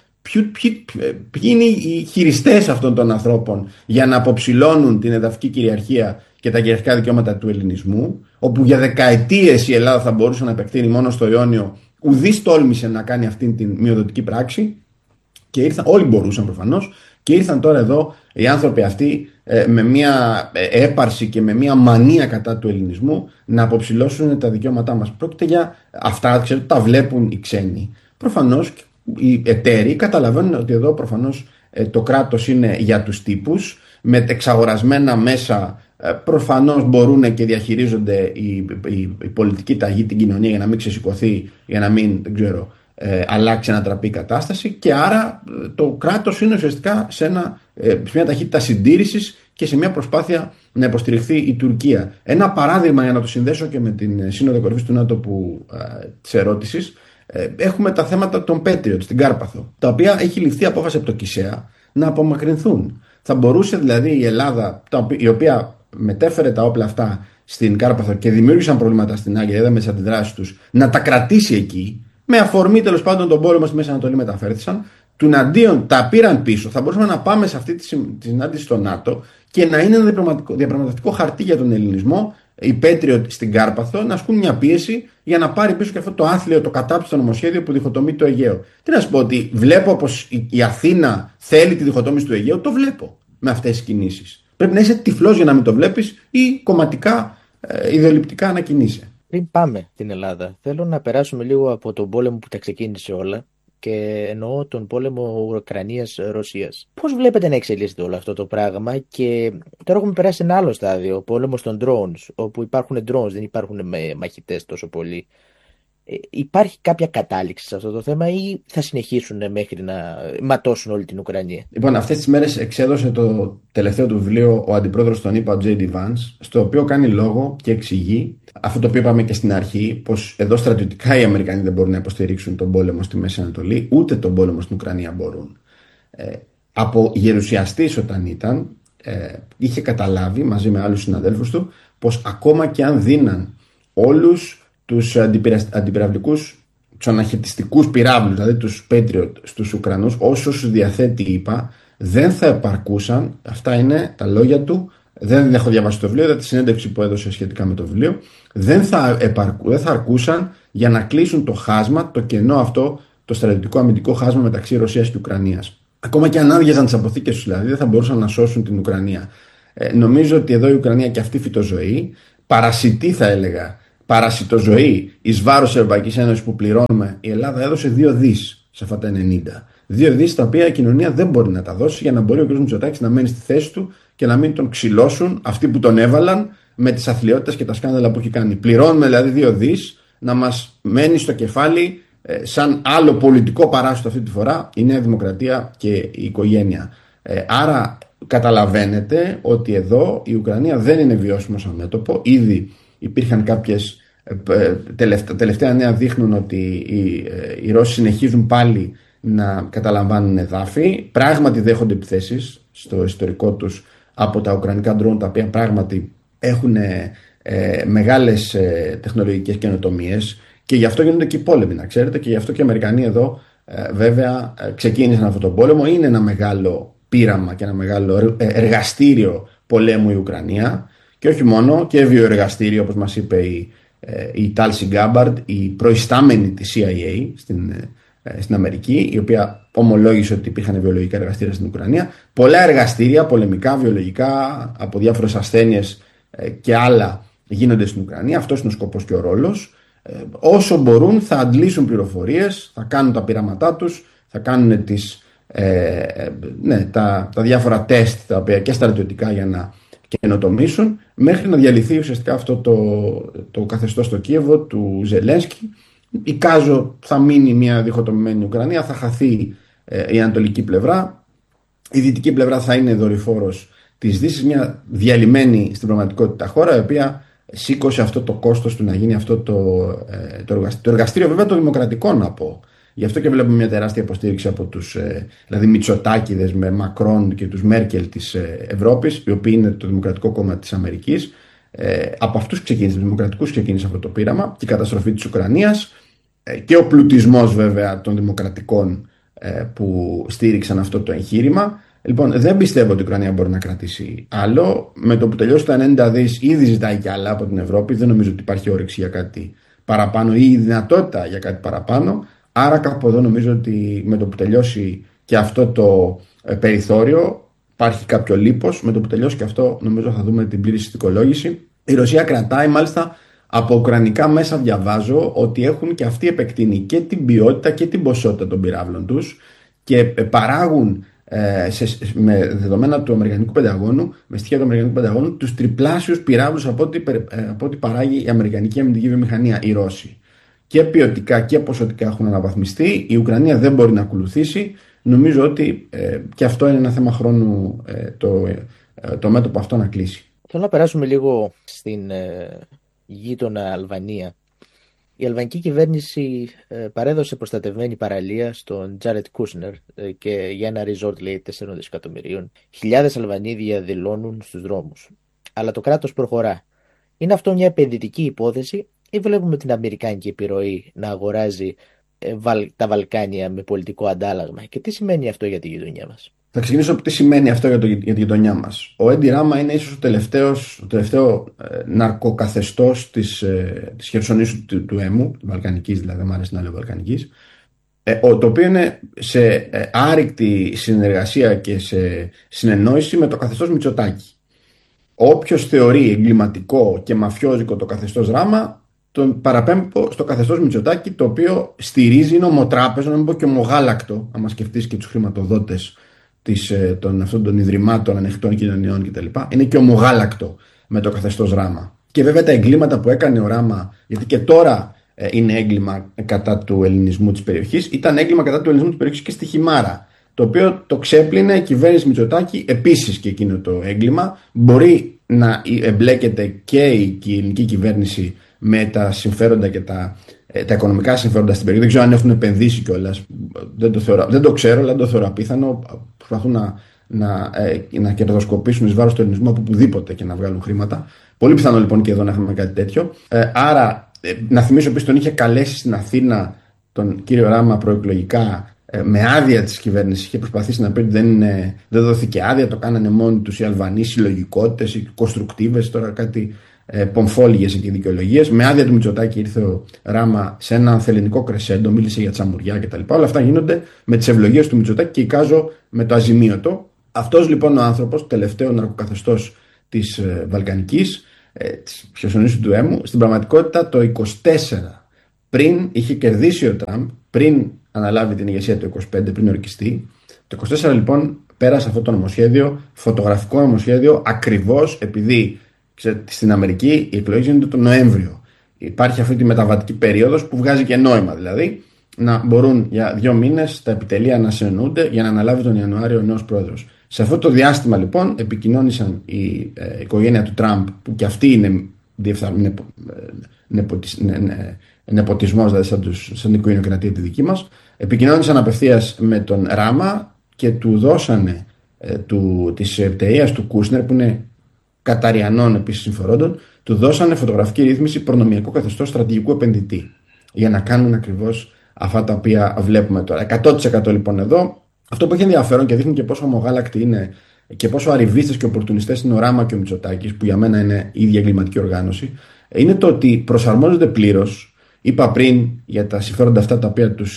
ποιοι είναι οι χειριστές αυτών των ανθρώπων για να αποψηλώνουν την εδαφική κυριαρχία και τα κυριαρχικά δικαιώματα του ελληνισμού, όπου για δεκαετίες η Ελλάδα θα μπορούσε να επεκτείνει μόνο στο Ιόνιο. Ουδής τόλμησε να κάνει αυτήν την μειοδοτική πράξη και ήρθαν, όλοι μπορούσαν προφανώς, και ήρθαν τώρα εδώ οι άνθρωποι αυτοί με μια έπαρση και με μια μανία κατά του ελληνισμού να αποψηλώσουν τα δικαιώματά μας. Πρόκειται για αυτά, ξέρετε, τα βλέπουν οι ξένοι. Προφανώς οι εταίροι καταλαβαίνουν ότι εδώ προφανώς το κράτος είναι για τους τύπους, με εξαγορασμένα μέσα. Προφανώς μπορούν και διαχειρίζονται η πολιτική ταγή, την κοινωνία, για να μην ξεσηκωθεί, για να μην, δεν ξέρω, αλλάξει, ανατραπεί η κατάσταση, και άρα το κράτος είναι ουσιαστικά σε μια ταχύτητα συντήρησης και σε μια προσπάθεια να υποστηριχθεί η Τουρκία. Ένα παράδειγμα, για να το συνδέσω και με την Σύνοδο Κορυφής του ΝΑΤΟ της ερώτησης, έχουμε τα θέματα των Patriot στην Κάρπαθο, τα οποία έχει ληφθεί απόφαση από το ΚΙΣΕΑ να απομακρυνθούν. Θα μπορούσε δηλαδή η Ελλάδα, η οποία μετέφερε τα όπλα αυτά στην Κάρπαθο και δημιούργησαν προβλήματα στην Άγκυρα, είδαμε τις αντιδράσεις τους, να τα κρατήσει εκεί, με αφορμή τέλος πάντων τον πόλεμο στη Μέση Ανατολή μεταφέρθησαν, τουναντίον τα πήραν πίσω. Θα μπορούσαμε να πάμε σε αυτή τη συνάντηση στο ΝΑΤΟ και να είναι ένα διαπραγματευτικό χαρτί για τον ελληνισμό, οι Patriot στην Κάρπαθο, να ασκούν μια πίεση για να πάρει πίσω και αυτό το άθλιο, το κατάπτυστο νομοσχέδιο που διχοτομεί το Αιγαίο. Τι να σου πω, ότι βλέπω πως η Αθήνα θέλει τη διχοτόμηση του Αιγαίου, το βλέπω με αυτές τις κινήσεις. Πρέπει να είσαι τυφλός για να μην το βλέπεις ή κομματικά, ιδεολειπτικά να κινείσαι.
Πριν πάμε στην Ελλάδα, θέλω να περάσουμε λίγο από τον πόλεμο που τα ξεκίνησε όλα, και εννοώ τον πόλεμο Ουκρανίας-Ρωσίας. Πώς βλέπετε να εξελίσσεται όλο αυτό το πράγμα? Και τώρα έχουμε περάσει σε ένα άλλο στάδιο, ο πόλεμος των drones, όπου υπάρχουν drones, δεν υπάρχουν μαχητές τόσο πολύ. Υπάρχει κάποια κατάληξη σε αυτό το θέμα ή θα συνεχίσουν μέχρι να ματώσουν όλη την Ουκρανία?
Λοιπόν, αυτές τις μέρες εξέδωσε το τελευταίο του βιβλίο ο αντιπρόεδρος των ΗΠΑ, ο J.D. Vance, στο οποίο κάνει λόγο και εξηγεί αυτό το οποίο είπαμε και στην αρχή, πως εδώ στρατιωτικά οι Αμερικανοί δεν μπορούν να υποστηρίξουν τον πόλεμο στη Μέση Ανατολή, ούτε τον πόλεμο στην Ουκρανία μπορούν. Από γερουσιαστής όταν ήταν, είχε καταλάβει μαζί με άλλους συναδέλφους του πως ακόμα και αν δίναν όλους τους αντιπυραυλικούς, τους αναχαιτιστικούς πυράβλους, δηλαδή τους Patriot στους Ουκρανούς, όσους διαθέτει ΗΠΑ, δεν θα επαρκούσαν. Αυτά είναι τα λόγια του. Δεν έχω διαβάσει το βιβλίο, είδα τη συνέντευξη που έδωσε σχετικά με το βιβλίο. Δεν θα αρκούσαν για να κλείσουν το χάσμα, το κενό αυτό, το στρατιωτικό αμυντικό χάσμα μεταξύ Ρωσίας και Ουκρανίας. Ακόμα και αν άδειαζαν τις αποθήκες τους, δηλαδή, δεν θα μπορούσαν να σώσουν την Ουκρανία. Νομίζω ότι εδώ η Ουκρανία και αυτή φυτοζωή, παρασιτή θα έλεγα, παρασιτοζωή εις βάρος της Ευρωπαϊκής Ένωσης που πληρώνουμε, η Ελλάδα έδωσε 2 δις σε αυτά τα 90. 2 δις τα οποία η κοινωνία δεν μπορεί να τα δώσει για να μπορεί ο κ. Μητσοτάκης να μένει στη θέση του και να μην τον ξυλώσουν αυτοί που τον έβαλαν με τις αθλιότητες και τα σκάνδαλα που έχει κάνει. Πληρώνουμε δηλαδή 2 δις να μας μένει στο κεφάλι σαν άλλο πολιτικό παράσιτο αυτή τη φορά η Νέα Δημοκρατία και η οικογένεια. Άρα καταλαβαίνετε ότι εδώ η Ουκρανία δεν είναι βιώσιμο σαν μέτωπο. Ήδη υπήρχαν κάποιες τελευταία νέα δείχνουν ότι οι Ρώσοι συνεχίζουν πάλι να καταλαμβάνουν εδάφη. Πράγματι δέχονται επιθέσεις στο ιστορικό τους από τα ουκρανικά ντρόουν, τα οποία πράγματι έχουν μεγάλες τεχνολογικές καινοτομίες, και γι' αυτό γίνονται και οι πόλεμοι, να ξέρετε, και γι' αυτό και οι Αμερικανοί εδώ βέβαια ξεκίνησαν αυτόν τον πόλεμο. Είναι ένα μεγάλο πείραμα και ένα μεγάλο εργαστήριο πολέμου η Ουκρανία, και όχι μόνο, και βιοεργαστήριο, όπως μας είπε η Tulsi Gabbard, η προϊστάμενη της CIA στην Αμερική, η οποία ομολόγησε ότι υπήρχαν βιολογικά εργαστήρια στην Ουκρανία. Πολλά εργαστήρια πολεμικά, βιολογικά, από διάφορες ασθένειες και άλλα γίνονται στην Ουκρανία. Αυτός είναι ο σκοπός και ο ρόλος. Όσο μπορούν θα αντλήσουν πληροφορίες, θα κάνουν τα πειράματά τους, θα κάνουν τα διάφορα τεστ τα οποία και στρατιωτικά για να καινοτομήσουν, μέχρι να διαλυθεί ουσιαστικά αυτό το καθεστώς στο Κίεβο του Ζελένσκι. Εικάζω θα μείνει μια διχοτομημένη Ουκρανία, θα χαθεί η ανατολική πλευρά, η δυτική πλευρά θα είναι δορυφόρος της Δύσης, μια διαλυμένη στην πραγματικότητα χώρα, η οποία σήκωσε αυτό το κόστος του να γίνει αυτό το εργαστήριο, βέβαια το δημοκρατικό, να πω. Γι' αυτό και βλέπουμε μια τεράστια υποστήριξη από τους δηλαδή Μητσοτάκηδες με Μακρόν και τους Μέρκελ της Ευρώπης, οι οποίοι είναι το Δημοκρατικό Κόμμα της Αμερικής. Από αυτούς ξεκίνησε, τους δημοκρατικούς ξεκίνησε αυτό το πείραμα και η καταστροφή της Ουκρανίας και ο πλουτισμός βέβαια των δημοκρατικών που στήριξαν αυτό το εγχείρημα. Λοιπόν, δεν πιστεύω ότι η Ουκρανία μπορεί να κρατήσει άλλο. Με το που τελειώσει τα 90 δις, ήδη ζητάει κι άλλα από την Ευρώπη. Δεν νομίζω ότι υπάρχει όρεξη για κάτι παραπάνω ή η δυνατότητα για κάτι παραπάνω. Άρα, κάπου εδώ νομίζω ότι με το που τελειώσει και αυτό το περιθώριο, υπάρχει κάποιο λίπος. Με το που τελειώσει και αυτό, νομίζω θα δούμε την πλήρη συστικολόγηση. Η Ρωσία κρατάει, μάλιστα, από ουκρανικά μέσα διαβάζω ότι έχουν και αυτοί επεκτείνει και την ποιότητα και την ποσότητα των πυράβλων τους και παράγουν. Με δεδομένα του Αμερικανικού Πενταγώνου, με στοιχεία του Αμερικανικού Πενταγώνου, τους τριπλάσιους πυράβλους από ό,τι παράγει η Αμερικανική αμυντική βιομηχανία, οι Ρώσοι. Και ποιοτικά και ποσοτικά έχουν αναβαθμιστεί. Η Ουκρανία δεν μπορεί να ακολουθήσει. Νομίζω ότι και αυτό είναι ένα θέμα χρόνου το μέτωπο αυτό να κλείσει.
Θέλω να περάσουμε λίγο στην γείτονα Αλβανία. Η αλβανική κυβέρνηση παρέδωσε προστατευμένη παραλία στον Τζάρετ Κούσνερ και για ένα resort, λέει, 4 δισεκατομμυρίων. Χιλιάδες Αλβανοί διαδηλώνουν στους δρόμους. Αλλά το κράτος προχωρά. Είναι αυτό μια επενδυτική υπόθεση ή βλέπουμε την αμερικάνικη επιρροή να αγοράζει τα Βαλκάνια με πολιτικό αντάλλαγμα? Και τι σημαίνει αυτό για τη γειτονιά μας?
Θα ξεκινήσω από τι σημαίνει αυτό για τη γειτονιά μας. Ο Έντι Ράμα είναι ίσως το τελευταίο ναρκοκαθεστώς της Χερσονήσου του Έμου, Βαλκανικής δηλαδή, δεν μου αρέσει να λέω Βαλκανικής, το οποίο είναι σε άρρηκτη συνεργασία και σε συνεννόηση με το καθεστώς Μητσοτάκη. Όποιος θεωρεί εγκληματικό και μαφιόζικο το καθεστώς Ράμα, τον παραπέμπω στο καθεστώς Μητσοτάκη, το οποίο στηρίζει, είναι ομοτράπεζο, να μην πω και ομογάλακτο, άμα σκεφτείς και τους χρηματοδότες αυτών των ιδρυμάτων ανοιχτών κοινωνιών κτλ. Είναι και ομογάλακτο με το καθεστώς Ράμα. Και βέβαια τα εγκλήματα που έκανε ο Ράμα, γιατί και τώρα είναι έγκλημα κατά του ελληνισμού της περιοχής, ήταν έγκλημα κατά του ελληνισμού της περιοχής και στη Χιμάρα, το οποίο το ξέπλυνε η κυβέρνηση Μητσοτάκη επίσης και εκείνο το έγκλημα. Μπορεί να εμπλέκεται και η ελληνική κυβέρνηση με τα συμφέροντα και τα οικονομικά συμφέροντα στην περιοχή. Δεν ξέρω αν έχουν επενδύσει κιόλας. Δεν το ξέρω, αλλά δεν το θεωρώ απίθανο. Προσπαθούν να κερδοσκοπήσουν εις βάρος του ελληνισμού από οπουδήποτε και να βγάλουν χρήματα. Πολύ πιθανό λοιπόν και εδώ να έχουμε κάτι τέτοιο. Άρα, να θυμίσω επίσης τον είχε καλέσει στην Αθήνα τον κύριο Ράμα προεκλογικά με άδεια της κυβέρνησης. Είχε προσπαθήσει να πει ότι δεν δόθηκε άδεια, το κάνανε μόνοι τους οι Αλβανοί συλλογικότητες, οι κονστρουκτίβες, τώρα κάτι πομφόλιγες και δικαιολογίες. Με άδεια του Μητσοτάκη ήρθε ο Ράμα σε ένα ανθελληνικό κρεσέντο, μίλησε για τσαμουριά κτλ. Όλα αυτά γίνονται με τις ευλογίες του Μητσοτάκη και εικάζω με το αζημίωτο. Αυτός λοιπόν ο άνθρωπος, το τελευταίο ναρκοκαθεστώς της Βαλκανικής, της Χερσονήσου του Έμου, στην πραγματικότητα το 24 πριν είχε κερδίσει ο Τραμπ, πριν αναλάβει την ηγεσία το 25, πριν ορκιστεί. Το 24 λοιπόν πέρασε αυτό το νομοσχέδιο, φωτογραφικό νομοσχέδιο, ακριβώς επειδή στην Αμερική οι εκλογές γίνονται τον Νοέμβριο. Υπάρχει αυτή τη μεταβατική περίοδος που βγάζει και νόημα, δηλαδή να μπορούν για 2 μήνες τα επιτελεία να συνεννοούνται για να αναλάβει τον Ιανουάριο ο νέος πρόεδρος. Σε αυτό το διάστημα λοιπόν επικοινώνησαν η οικογένεια του Τραμπ, που και αυτή είναι νεποτισμός, δηλαδή σαν την οικογενειοκρατία τη δική μας, επικοινώνησαν απευθείας με τον Ράμα και του δώσανε της εταιρείας του Κούσνερ, που είναι Καταριανών επίσης συμφορώντων, του δώσανε φωτογραφική ρύθμιση προνομιακό καθεστώς στρατηγικού επενδυτή για να κάνουν ακριβώς αυτά τα οποία βλέπουμε τώρα. 100% λοιπόν εδώ. Αυτό που έχει ενδιαφέρον και δείχνει και πόσο ομογάλακτοι είναι και πόσο αριβίστες και οπορτουνιστές είναι ο Ράμα και ο Μητσοτάκης, που για μένα είναι η ίδια εγκληματική οργάνωση, είναι το ότι προσαρμόζονται πλήρως. Είπα πριν για τα συμφέροντα αυτά τα οποία τους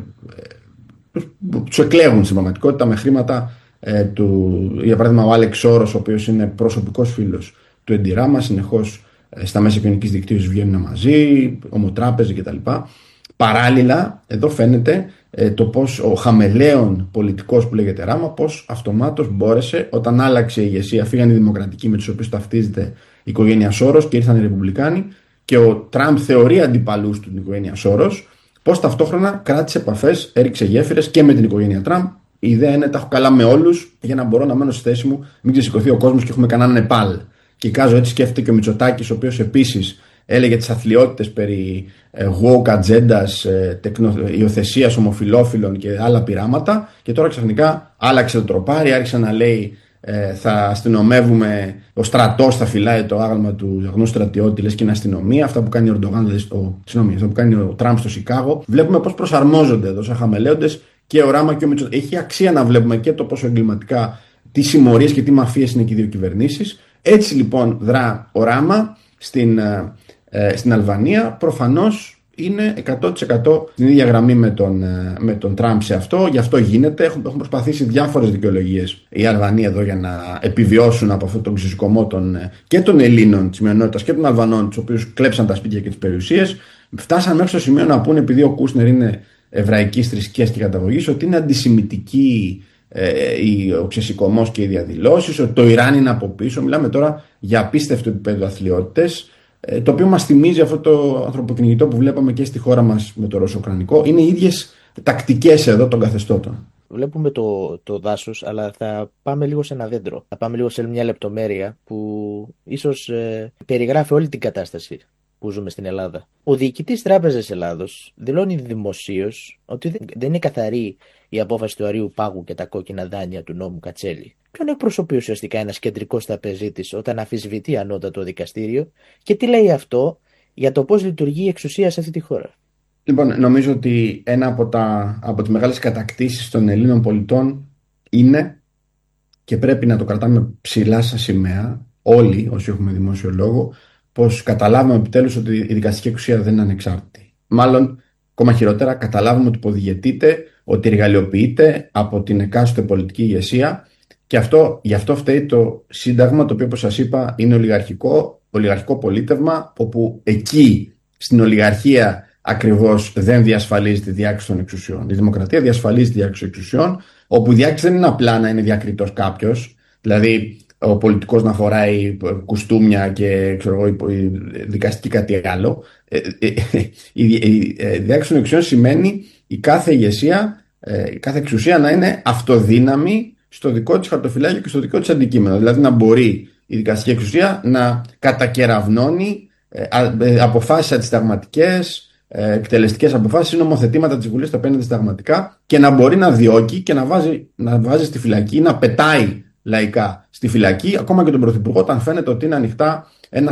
εκλέγουν στην πραγματικότητα με χρήματα για παράδειγμα ο Άλεξ Σόρος, ο οποίος είναι προσωπικός φίλος του Έντι Ράμα, συνεχώς στα μέσα κοινωνικής δικτύωσης βγαίνουν μαζί, ομοτράπεζοι κτλ. Παράλληλα, εδώ φαίνεται το πώς ο χαμελέον πολιτικός που λέγεται Ράμα, πώς αυτομάτως μπόρεσε, όταν άλλαξε η ηγεσία, φύγαν οι δημοκρατικοί με τους οποίους ταυτίζεται η οικογένεια Σόρος και ήρθαν οι ρεπουμπλικάνοι, και ο Τραμπ θεωρεί αντιπαλούς του την οικογένεια Σόρος, πώς ταυτόχρονα κράτησε επαφές, έριξε γέφυρες και με την οικογένεια Τραμπ. Η ιδέα είναι τα έχω καλά με όλους για να μπορώ να μένω στη θέση μου, μην ξεσηκωθεί ο κόσμος και έχουμε κανένα Νεπάλ. Και εικάζω, έτσι σκέφτεται και ο Μητσοτάκης, ο οποίος επίσης έλεγε τις αθλιότητες περί woke ατζέντας, υιοθεσίας ομοφυλόφιλων και άλλα πειράματα, και τώρα ξαφνικά άλλαξε το τροπάρι, άρχισε να λέει θα αστυνομεύουμε, ο στρατός θα φυλάει το άγαλμα του αγνού στρατιώτη, λες και είναι αστυνομία. Αυτά που κάνει ο Ερντογάν, δηλαδή αυτά που κάνει ο Τραμπ στο Σικάγο. Βλέπουμε πώς προσαρμόζονται εδώ σαν χαμελέοντες και ο Ράμα και ο Μητσοτάκης. Έχει αξία να βλέπουμε και το πόσο εγκληματικά, τι συμμορίες και τι μαφίες είναι και οι δύο κυβερνήσεις. Έτσι λοιπόν δρά ο Ράμα στην Αλβανία. Προφανώς είναι 100% στην ίδια γραμμή με τον Τραμπ σε αυτό. Γι' αυτό γίνεται. Έχουν προσπαθήσει διάφορες δικαιολογίες οι Αλβανοί εδώ για να επιβιώσουν από αυτόν τον ξεσηκωμό και των Ελλήνων της μειονότητας και των Αλβανών, τους οποίους κλέψαν τα σπίτια και τις περιουσίες. Φτάσαν μέχρι στο σημείο να πούνε, επειδή ο Κούσνερ είναι εβραϊκής θρησκείας και καταγωγής, ότι είναι αντισημιτική ο ξεσηκωμός και οι διαδηλώσεις, ότι το Ιράν είναι από πίσω. Μιλάμε τώρα για απίστευτο επίπεδο αθλιότητες, το οποίο μας θυμίζει αυτό το ανθρωποκυνηγητό που βλέπαμε και στη χώρα μας με το ρωσο-ουκρανικό. Είναι οι ίδιες τακτικές εδώ των καθεστώτων.
Βλέπουμε το δάσος, αλλά θα πάμε λίγο σε ένα δέντρο. Θα πάμε λίγο σε μια λεπτομέρεια που ίσως περιγράφει όλη την κατάσταση που ζούμε στην Ελλάδα. Ο διοικητής Τράπεζας Ελλάδος δηλώνει δημοσίως ότι δεν είναι καθαρή η απόφαση του Αρείου Πάγου και τα κόκκινα δάνεια του νόμου Κατσέλη. Ποιον εκπροσωπεί ουσιαστικά ένας κεντρικός τραπεζίτης όταν αμφισβητεί ανώτατο δικαστήριο, και τι λέει αυτό για το πώς λειτουργεί η εξουσία σε αυτή τη χώρα?
Λοιπόν, νομίζω ότι ένα από τις μεγάλες κατακτήσεις των Ελλήνων πολιτών είναι, και πρέπει να το κρατάμε ψηλά σαν σημαία, όλοι όσοι έχουμε δημόσιο λόγο, πως καταλάβουμε επιτέλους ότι η δικαστική εξουσία δεν είναι ανεξάρτητη. Μάλλον, ακόμα χειρότερα, καταλάβουμε ότι υποδιαιτείται, ότι εργαλειοποιείται από την εκάστοτε πολιτική ηγεσία, και γι' αυτό φταίει το Σύνταγμα, το οποίο, όπως σας είπα, είναι ολιγαρχικό πολίτευμα, όπου εκεί στην ολιγαρχία ακριβώς δεν διασφαλίζει τη διάκριση των εξουσιών. Η δημοκρατία διασφαλίζει τη διάκριση των εξουσιών, όπου η διάκριση δεν είναι απλά να είναι διακριτός κάποιος, δηλαδή ο πολιτικός να φοράει κουστούμια και η δικαστική κάτι άλλο. Η διάκριση των εξουσιών σημαίνει η κάθε ηγεσία, η κάθε εξουσία να είναι αυτοδύναμη στο δικό της χαρτοφυλάκιο και στο δικό της αντικείμενο. Δηλαδή να μπορεί η δικαστική εξουσία να κατακεραυνώνει αποφάσεις αντισυνταγματικές, εκτελεστικές αποφάσεις ή νομοθετήματα της Βουλής τα οποία είναι αντισυνταγματικά, και να μπορεί να διώκει και να βάζει στη φυλακή, να πετάει λαϊκά στη φυλακή, ακόμα και τον Πρωθυπουργό, όταν φαίνεται ότι είναι ανοιχτά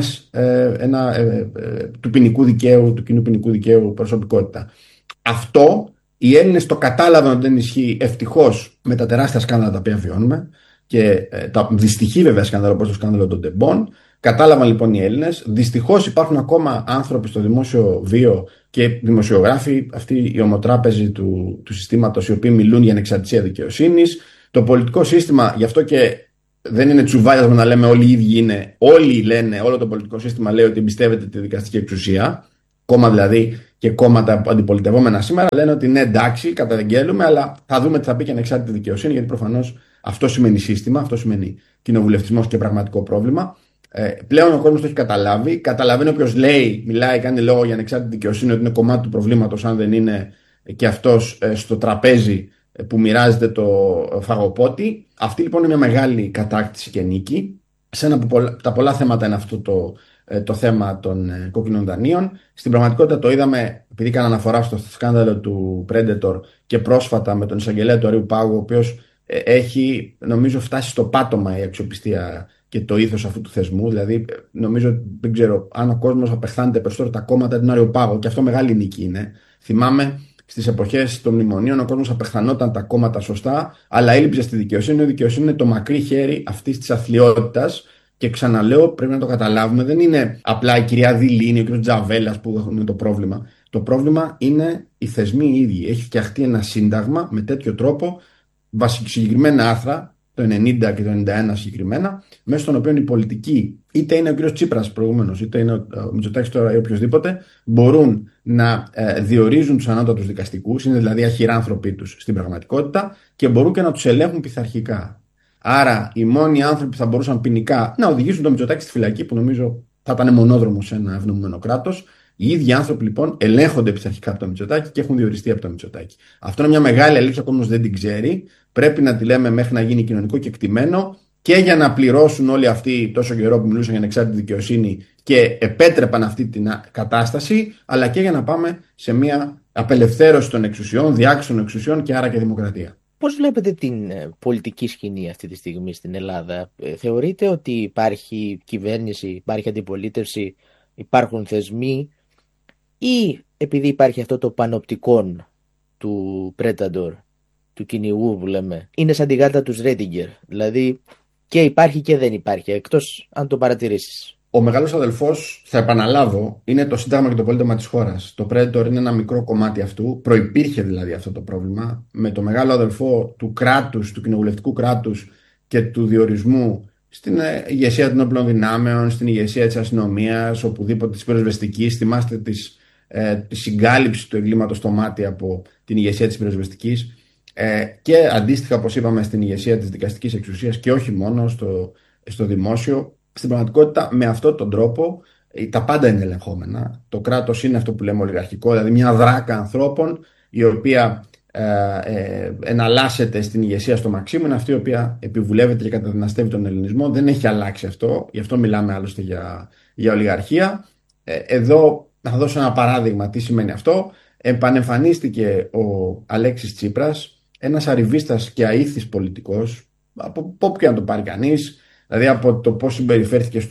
του κοινού ποινικού δικαίου προσωπικότητα. Αυτό οι Έλληνες το κατάλαβαν ότι δεν ισχύει, ευτυχώς, με τα τεράστια σκάνδαλα τα οποία βιώνουμε, και τα δυστυχή βέβαια σκάνδαλα, όπως το σκάνδαλο των τεμπών. Κατάλαβαν λοιπόν οι Έλληνες. Δυστυχώς υπάρχουν ακόμα άνθρωποι στο δημόσιο βίο και δημοσιογράφοι, αυτοί οι ομοτράπεζοι του συστήματος, οι οποίοι μιλούν για ανεξαρτησία δικαιοσύνης. Το πολιτικό σύστημα, γι' αυτό και δεν είναι τσουβάλιασμα να λέμε όλοι οι ίδιοι είναι. Όλοι λένε, όλο το πολιτικό σύστημα λέει ότι εμπιστεύεται τη δικαστική εξουσία. Κόμμα δηλαδή και κόμματα αντιπολιτευόμενα σήμερα λένε ότι ναι, εντάξει, καταγγέλουμε, αλλά θα δούμε τι θα πει και ανεξάρτητη δικαιοσύνη, γιατί προφανώς αυτό σημαίνει σύστημα, αυτό σημαίνει κοινοβουλευτισμός και πραγματικό πρόβλημα. Πλέον ο κόσμος το έχει καταλάβει. Καταλαβαίνει όποιος λέει, μιλάει, κάνει λόγο για ανεξάρτητη δικαιοσύνη ότι είναι κομμάτι του προβλήματος, αν δεν είναι και αυτός στο τραπέζι που μοιράζεται το φαγοπότη. Αυτή λοιπόν είναι μια μεγάλη κατάκτηση και νίκη. Σε ένα από τα πολλά θέματα είναι αυτό το θέμα των κόκκινων δανείων. Στην πραγματικότητα το είδαμε, επειδή έκανα αναφορά στο σκάνδαλο του Predator και πρόσφατα με τον εισαγγελέα του Αρείου Πάγου, ο οποίος έχει, νομίζω, φτάσει στο πάτωμα η αξιοπιστία και το ήθος αυτού του θεσμού. Δηλαδή, νομίζω, δεν ξέρω αν ο κόσμος απεχθάνεται περισσότερο τα κόμματα του Αρείου Πάγου, και αυτό μεγάλη νίκη είναι. Θυμάμαι στις εποχές των μνημονίων ο κόσμος απεχθανόταν τα κόμματα σωστά, αλλά έλειψε στη δικαιοσύνη. Η δικαιοσύνη είναι το μακρύ χέρι αυτής της αθλιότητας. Και ξαναλέω, πρέπει να το καταλάβουμε, δεν είναι απλά η κυρία Δηλίνη, ο κ. Τζαβέλας που έχουν το πρόβλημα. Το πρόβλημα είναι οι θεσμοί οι ίδιοι. Έχει φτιαχτεί ένα σύνταγμα με τέτοιο τρόπο, συγκεκριμένα άρθρα, το 90 και το 91 συγκεκριμένα, μέσα στον οποίο η πολιτική είτε είναι ο κύριος Τσίπρας προηγούμενος, είτε είναι ο Μητσοτάκης τώρα ή οποιοδήποτε, μπορούν να διορίζουν τους ανώτατους δικαστικούς, είναι δηλαδή αχυράνθρωποι τους στην πραγματικότητα και μπορούν και να τους ελέγχουν πειθαρχικά. Άρα οι μόνοι άνθρωποι που θα μπορούσαν ποινικά να οδηγήσουν τον Μητσοτάκη στη φυλακή, που νομίζω θα ήταν μονόδρομο σε ένα ευνοούμενο κράτος, οι ίδιοι άνθρωποι λοιπόν ελέγχονται πειθαρχικά από το Μητσοτάκη και έχουν διοριστεί από το Μητσοτάκη. Αυτό είναι μια μεγάλη αλήθεια, ο κόσμος δεν την ξέρει. Πρέπει να τη λέμε μέχρι να γίνει κοινωνικό κεκτημένο και για να πληρώσουν όλοι αυτοί τόσο καιρό που μιλούσαν για ανεξάρτητη δικαιοσύνη και επέτρεπαν αυτή την κατάσταση, αλλά και για να πάμε σε μια απελευθέρωση των εξουσιών, διάκριση των εξουσιών και άρα και δημοκρατία.
Πώς βλέπετε την πολιτική σκηνή αυτή τη στιγμή στην Ελλάδα? Θεωρείτε ότι υπάρχει κυβέρνηση, υπάρχει αντιπολίτευση, υπάρχουν θεσμοί, ή επειδή υπάρχει αυτό το πανοπτικόν του Predator, του κυνηγού που λέμε, είναι σαν τη γάτα του Σρέντιγκερ, δηλαδή και υπάρχει και δεν υπάρχει, εκτός αν το παρατηρήσεις?
Ο μεγάλος αδελφός, θα επαναλάβω, είναι το Σύνταγμα και το πολίτευμα της χώρας. Το Predator είναι ένα μικρό κομμάτι αυτού. Προϋπήρχε δηλαδή αυτό το πρόβλημα. Με το μεγάλο αδελφό του κράτους, του κοινοβουλευτικού κράτους και του διορισμού στην ηγεσία των όπλων δυνάμεων, στην ηγεσία της αστυνομίας, οπουδήποτε της πυροσβεστικής. Θυμάστε τη συγκάλυψη του εγκλήματος στο μάτι από την ηγεσία της πυροσβεστικής. Και αντίστοιχα, όπως είπαμε, στην ηγεσία της δικαστικής εξουσίας και όχι μόνο στο δημόσιο. Στην πραγματικότητα, με αυτόν τον τρόπο, τα πάντα είναι ελεγχόμενα. Το κράτος είναι αυτό που λέμε ολιγαρχικό, δηλαδή μια δράκα ανθρώπων η οποία εναλλάσσεται στην ηγεσία στο Μαξίμου, είναι αυτή η οποία επιβουλεύεται και καταδυναστεύει τον ελληνισμό. Δεν έχει αλλάξει αυτό, γι' αυτό μιλάμε άλλωστε για ολιγαρχία. Εδώ θα δώσω ένα παράδειγμα τι σημαίνει αυτό. Επανεμφανίστηκε ο Αλέξης Τσίπρας, ένας αριβίστας και αήθης πολιτικός, από όπου και να το πάρει κανείς, δηλαδή από το πώς συμπεριφέρθηκε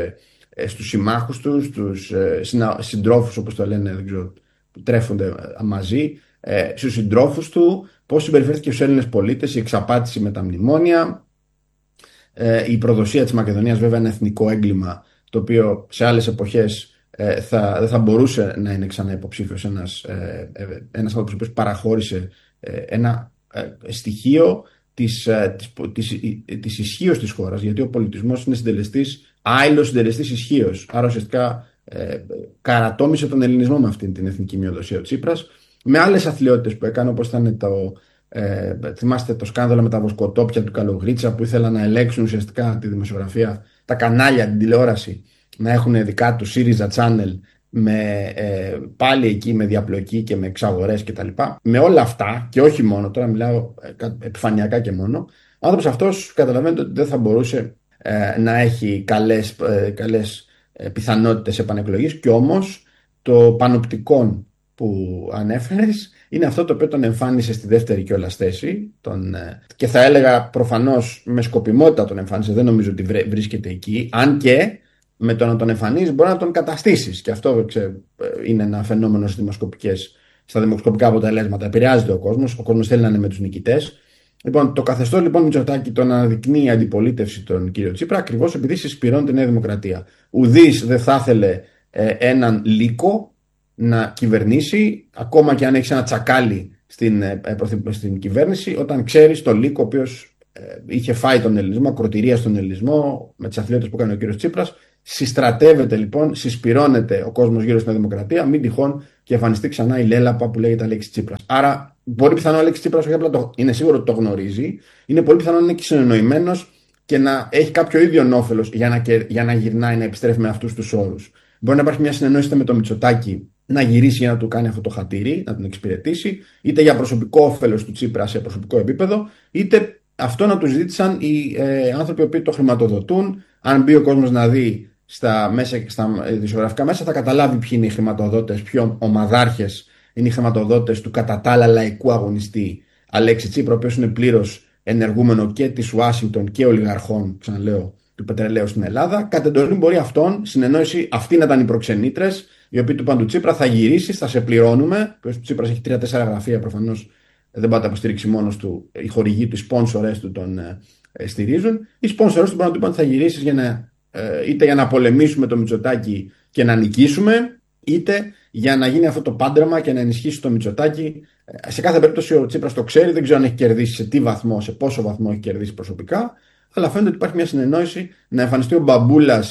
στους συμμάχους του, στους συντρόφους όπως το λένε, δεν ξέρω, που τρέφονται μαζί, στους συντρόφους του, πώς συμπεριφέρθηκε στους Έλληνες πολίτες, η εξαπάτηση με τα μνημόνια, η προδοσία της Μακεδονίας, βέβαια ένα εθνικό έγκλημα το οποίο σε άλλες εποχές δεν θα μπορούσε να είναι ξανά υποψήφιος ένας άνθρωπος ο οποίος παραχώρησε ένα στοιχείο της ισχύως της χώρας, γιατί ο πολιτισμός είναι συντελεστής, άειλος συντελεστής ισχύως. Άρα ουσιαστικά καρατόμησε τον ελληνισμό με αυτήν την εθνική μειοδοσία ο Τσίπρας, με άλλες αθλιότητες που έκανε, όπως ήταν θυμάστε το σκάνδαλο με τα βοσκοτόπια του Καλογρίτσα, που ήθελαν να ελέγξουν ουσιαστικά τη δημοσιογραφία, τα κανάλια, την τηλεόραση, να έχουν δικά του ΣΥΡΙΖΑ Channel, πάλι εκεί με διαπλοκή και με εξαγορές κτλ. Με όλα αυτά, και όχι μόνο, τώρα μιλάω επιφανειακά και μόνο, ο άνθρωπος αυτός καταλαβαίνετε ότι δεν θα μπορούσε να έχει καλές πιθανότητες επανεκλογής, και όμως το πανοπτικόν που ανέφερες είναι αυτό το οποίο τον εμφάνισε στη δεύτερη κιόλας θέση, και θα έλεγα προφανώς με σκοπιμότητα τον εμφάνισε, δεν νομίζω ότι βρίσκεται εκεί, αν και με το να τον εμφανίζεις μπορεί να τον καταστήσεις, και αυτό είναι ένα φαινόμενο στα δημοσκοπικά αποτελέσματα. Επηρεάζεται ο κόσμος θέλει να είναι με τους νικητές. Λοιπόν, το καθεστώς λοιπόν Μητσοτάκη τον αναδεικνύει η αντιπολίτευση τον κύριο Τσίπρα, ακριβώς επειδή συσπηρώνει τη Νέα Δημοκρατία. Ουδής δεν θα ήθελε έναν λύκο να κυβερνήσει, ακόμα και αν έχει ένα τσακάλι στην κυβέρνηση, όταν ξέρεις τον λύκο ο οποίος είχε φάει τον ελληνισμό, ακροτηρία στον ελληνισμό με τις αθλειότητες που έκανε ο κύριος Τσίπρας. Συστρατεύεται λοιπόν, συσπηρώνεται ο κόσμος γύρω στην Δημοκρατία, μην τυχόν και εμφανιστεί ξανά η λέλαπα που λέγεται Αλέξη Τσίπρας. Άρα, πολύ πιθανό ο Αλέξη Τσίπρας όχι απλά είναι σίγουρο ότι το γνωρίζει, είναι πολύ πιθανό να είναι και συνεννοημένος και να έχει κάποιο ίδιο όφελος για να γυρνάει, να επιστρέφει με αυτούς τους όρους. Μπορεί να υπάρχει μια συνεννόηση με το Μητσοτάκη να γυρίσει για να του κάνει αυτό το χατήρι, να τον εξυπηρετήσει, είτε για προσωπικό όφελος του Τσίπρα σε προσωπικό επίπεδο, είτε αυτό να του ζήτησαν οι άνθρωποι που το χρηματοδοτούν. Αν μπει ο κόσμος να δει στα δημοσιογραφικά μέσα, θα καταλάβει ποιοι είναι οι χρηματοδότες, ποιοι ομαδάρχες είναι οι χρηματοδότες του κατά τα άλλα λαϊκού αγωνιστή Αλέξη Τσίπρα, ο οποίος είναι πλήρως ενεργούμενο και της Ουάσιγκτον και ολιγαρχών, ξαναλέω, του πετρελαίου στην Ελλάδα. Κατ' εντολή μπορεί αυτόν, συνεννόηση, αυτοί να ήταν οι προξενήτρες, οι οποίοι του είπαν του Τσίπρα, θα γυρίσει, θα σε πληρώνουμε. Ο Τσίπρας έχει 3-4 γραφεία, προφανώς δεν πάει να υποστηρίξει μόνος του, οι χορηγοί του, οι σπόνσορες του τον στηρίζουν. Οι σπόνσορες του μπορεί να του είπαν θα γυρίσεις είτε για να πολεμήσουμε το Μητσοτάκη και να νικήσουμε, είτε για να γίνει αυτό το πάντρεμα και να ενισχύσει το Μητσοτάκη. Σε κάθε περίπτωση ο Τσίπρας το ξέρει, δεν ξέρω αν έχει κερδίσει σε τι βαθμό, σε πόσο βαθμό έχει κερδίσει προσωπικά, αλλά φαίνεται ότι υπάρχει μια συνεννόηση να εμφανιστεί ο μπαμπούλας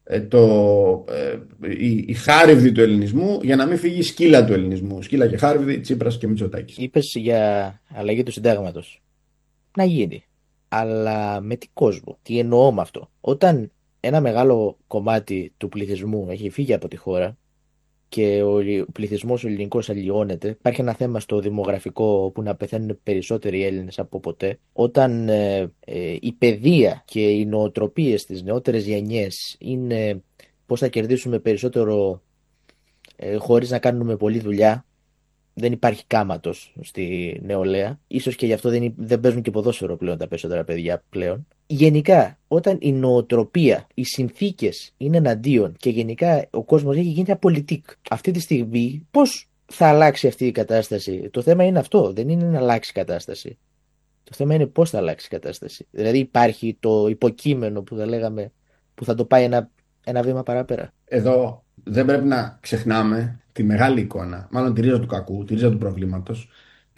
η χάριβδη του ελληνισμού για να μην φύγει η σκύλα του ελληνισμού. Σκύλα και χάριβδη, Τσίπρας και Μητσοτάκης.
Είπες για αλλαγή του συντάγματος. Να γίνει. Αλλά με τι κόσμο? Τι εννοώ με αυτό? Όταν ένα μεγάλο κομμάτι του πληθυσμού έχει φύγει από τη χώρα και ο πληθυσμός ο ελληνικός αλλοιώνεται, υπάρχει ένα θέμα στο δημογραφικό που να πεθαίνουν περισσότεροι Έλληνες από ποτέ. Όταν η παιδεία και οι νοοτροπίες στις νεότερες γενιές είναι πώς θα κερδίσουμε περισσότερο χωρίς να κάνουμε πολλή δουλειά, δεν υπάρχει κάματος στη νεολαία. Ίσως και γι' αυτό δεν παίζουν και ποδόσφαιρο πλέον τα περισσότερα παιδιά πλέον. Γενικά, όταν η νοοτροπία, οι συνθήκες είναι εναντίον και γενικά ο κόσμος έχει γίνει απολυτικ, αυτή τη στιγμή πώς θα αλλάξει αυτή η κατάσταση? Το θέμα είναι αυτό, δεν είναι να αλλάξει η κατάσταση. Το θέμα είναι πώς θα αλλάξει η κατάσταση. Δηλαδή υπάρχει το υποκείμενο που θα λέγαμε που θα το πάει ένα βήμα παραπέρα.
Εδώ δεν πρέπει να ξεχνάμε τη μεγάλη εικόνα, μάλλον τη ρίζα του κακού, τη ρίζα του προβλήματος.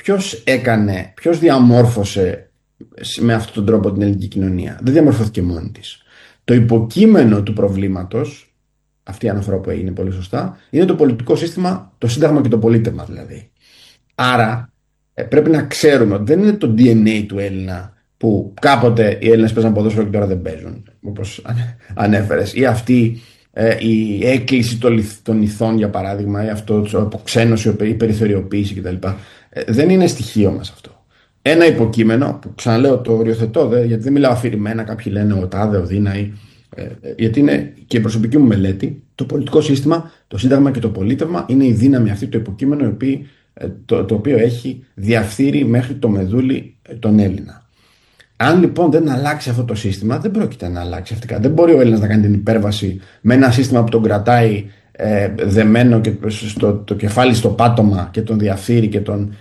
Ποιος διαμόρφωσε με αυτόν τον τρόπο την ελληνική κοινωνία? Δεν διαμορφώθηκε μόνη της. Το υποκείμενο του προβλήματος, αυτή η αναφορά που έγινε πολύ σωστά, είναι το πολιτικό σύστημα, το σύνταγμα και το πολίτευμα δηλαδή. Άρα πρέπει να ξέρουμε ότι δεν είναι το DNA του Έλληνα που κάποτε οι Έλληνες παίζαν ποδόσφαιρο και τώρα δεν παίζουν, όπως ανέφερες, ή αυτή η έκκληση των ηθών για παράδειγμα, ή αυτό η αποξένωση, η περιθωριοποίηση κτλ. Δεν είναι στοιχείο μας αυτό. Ένα υποκείμενο που ξαναλέω το οριοθετώ, γιατί δεν μιλάω αφηρημένα, κάποιοι λένε ο τάδε, ο δίνα, γιατί είναι και η προσωπική μου μελέτη, το πολιτικό σύστημα, το σύνταγμα και το πολίτευμα είναι η δύναμη αυτή, το υποκείμενο το οποίο έχει διαφθείρει μέχρι το μεδούλι τον Έλληνα. Αν λοιπόν δεν αλλάξει αυτό το σύστημα, δεν πρόκειται να αλλάξει αυτικά. Δεν μπορεί ο Έλληνας να κάνει την υπέρβαση με ένα σύστημα που τον κρατάει δεμένο και το κεφάλι στο πάτωμα και τον διαφθείρει και τον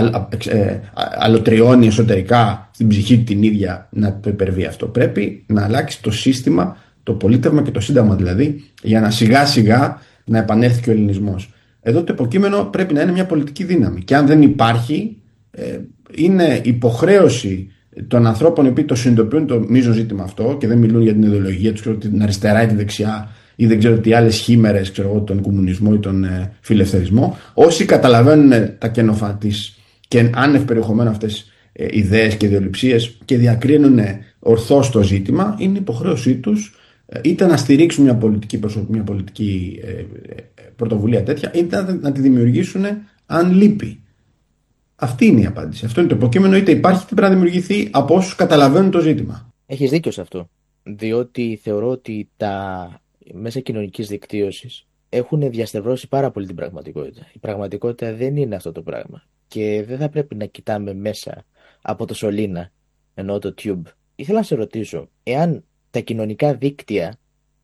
αλωτριώνει εσωτερικά στην ψυχή την ίδια, να το υπερβεί αυτό. Πρέπει να αλλάξει το σύστημα, το πολίτευμα και το σύνταγμα δηλαδή, για να σιγά σιγά να επανέλθει και ο ελληνισμός. Εδώ το υποκείμενο πρέπει να είναι μια πολιτική δύναμη. Και αν δεν υπάρχει, είναι υποχρέωση των ανθρώπων οι οποίοι το συνειδητοποιούν το μείζον ζήτημα αυτό και δεν μιλούν για την ιδεολογία τους, την αριστερά ή τη δεξιά ή δεν ξέρω τι άλλες χήμερες, τον κομμουνισμό ή τον φιλελευθερισμό. Όσοι καταλαβαίνουν τα κενοφά της και άνευ περιεχομένου αυτές ιδέες και ιδεολειψίες και διακρίνουν ορθώς το ζήτημα, είναι υποχρέωσή τους είτε να στηρίξουν μια πολιτική πρωτοβουλία τέτοια, είτε να τη δημιουργήσουν αν λείπει. Αυτή είναι η απάντηση. Αυτό είναι το υποκείμενο, είτε υπάρχει είτε πρέπει να δημιουργηθεί από όσους καταλαβαίνουν το ζήτημα.
Έχεις δίκιο σε αυτό. Διότι θεωρώ ότι τα μέσα κοινωνικής δικτύωσης έχουν διαστευρώσει πάρα πολύ την πραγματικότητα. Η πραγματικότητα δεν είναι αυτό το πράγμα. Και δεν θα πρέπει να κοιτάμε μέσα από το σωλήνα, εννοώ το tube. Ήθελα να σε ρωτήσω, εάν τα κοινωνικά δίκτυα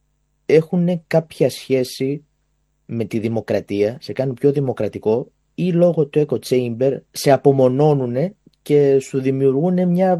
έχουν κάποια σχέση με τη δημοκρατία, σε κάνουν πιο δημοκρατικό, ή λόγω του echo chamber σε απομονώνουν και σου δημιουργούν μια,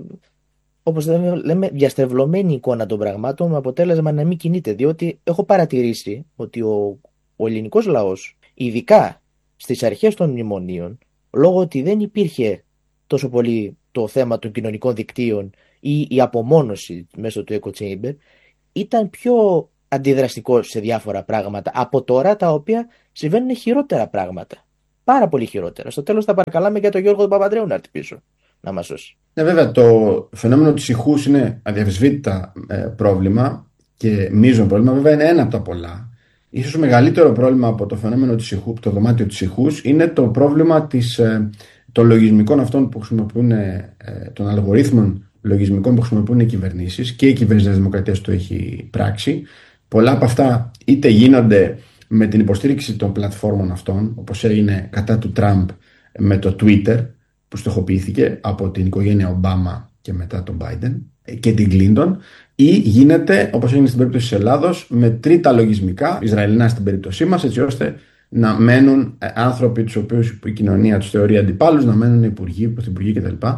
όπως λέμε, διαστρεβλωμένη εικόνα των πραγμάτων με αποτέλεσμα να μην κινείται. Διότι έχω παρατηρήσει ότι ο ελληνικός λαός, ειδικά στις αρχές των μνημονίων, λόγω ότι δεν υπήρχε τόσο πολύ το θέμα των κοινωνικών δικτύων ή η απομόνωση μέσω του echo chamber, ήταν πιο αντιδραστικός σε διάφορα πράγματα από τώρα, τα οποία συμβαίνουν χειρότερα πράγματα. Πάρα πολύ χειρότερα. Στο τέλος θα παρακαλάμε για τον Γιώργο τον Παπανδρέου να έρθει πίσω να μας σώσει.
Ναι, βέβαια, το φαινόμενο της ηχούς είναι αδιαφεσβήτητα πρόβλημα και μείζον πρόβλημα. Βέβαια, είναι ένα από τα πολλά. Ίσως μεγαλύτερο πρόβλημα από το φαινόμενο της ηχού, το δωμάτιο της ηχούς, είναι το πρόβλημα των λογισμικών αυτών που χρησιμοποιούν, των αλγορίθμων λογισμικών που χρησιμοποιούν οι κυβερνήσεις, και η κυβέρνηση της Δημοκρατίας το έχει πράξει. Πολλά από αυτά είτε γίνονται με την υποστήριξη των πλατφόρμων αυτών, όπως έγινε κατά του Τραμπ με το Twitter, που στοχοποιήθηκε από την οικογένεια Ομπάμα και μετά τον Biden και την Κλίντον, ή γίνεται, όπως έγινε στην περίπτωση της Ελλάδος, με τρίτα λογισμικά, Ισραηλινά στην περίπτωσή μας, έτσι ώστε να μένουν άνθρωποι τους οποίους η κοινωνία τους θεωρεί αντιπάλους, να μένουν υπουργοί, πρωθυπουργοί κτλ.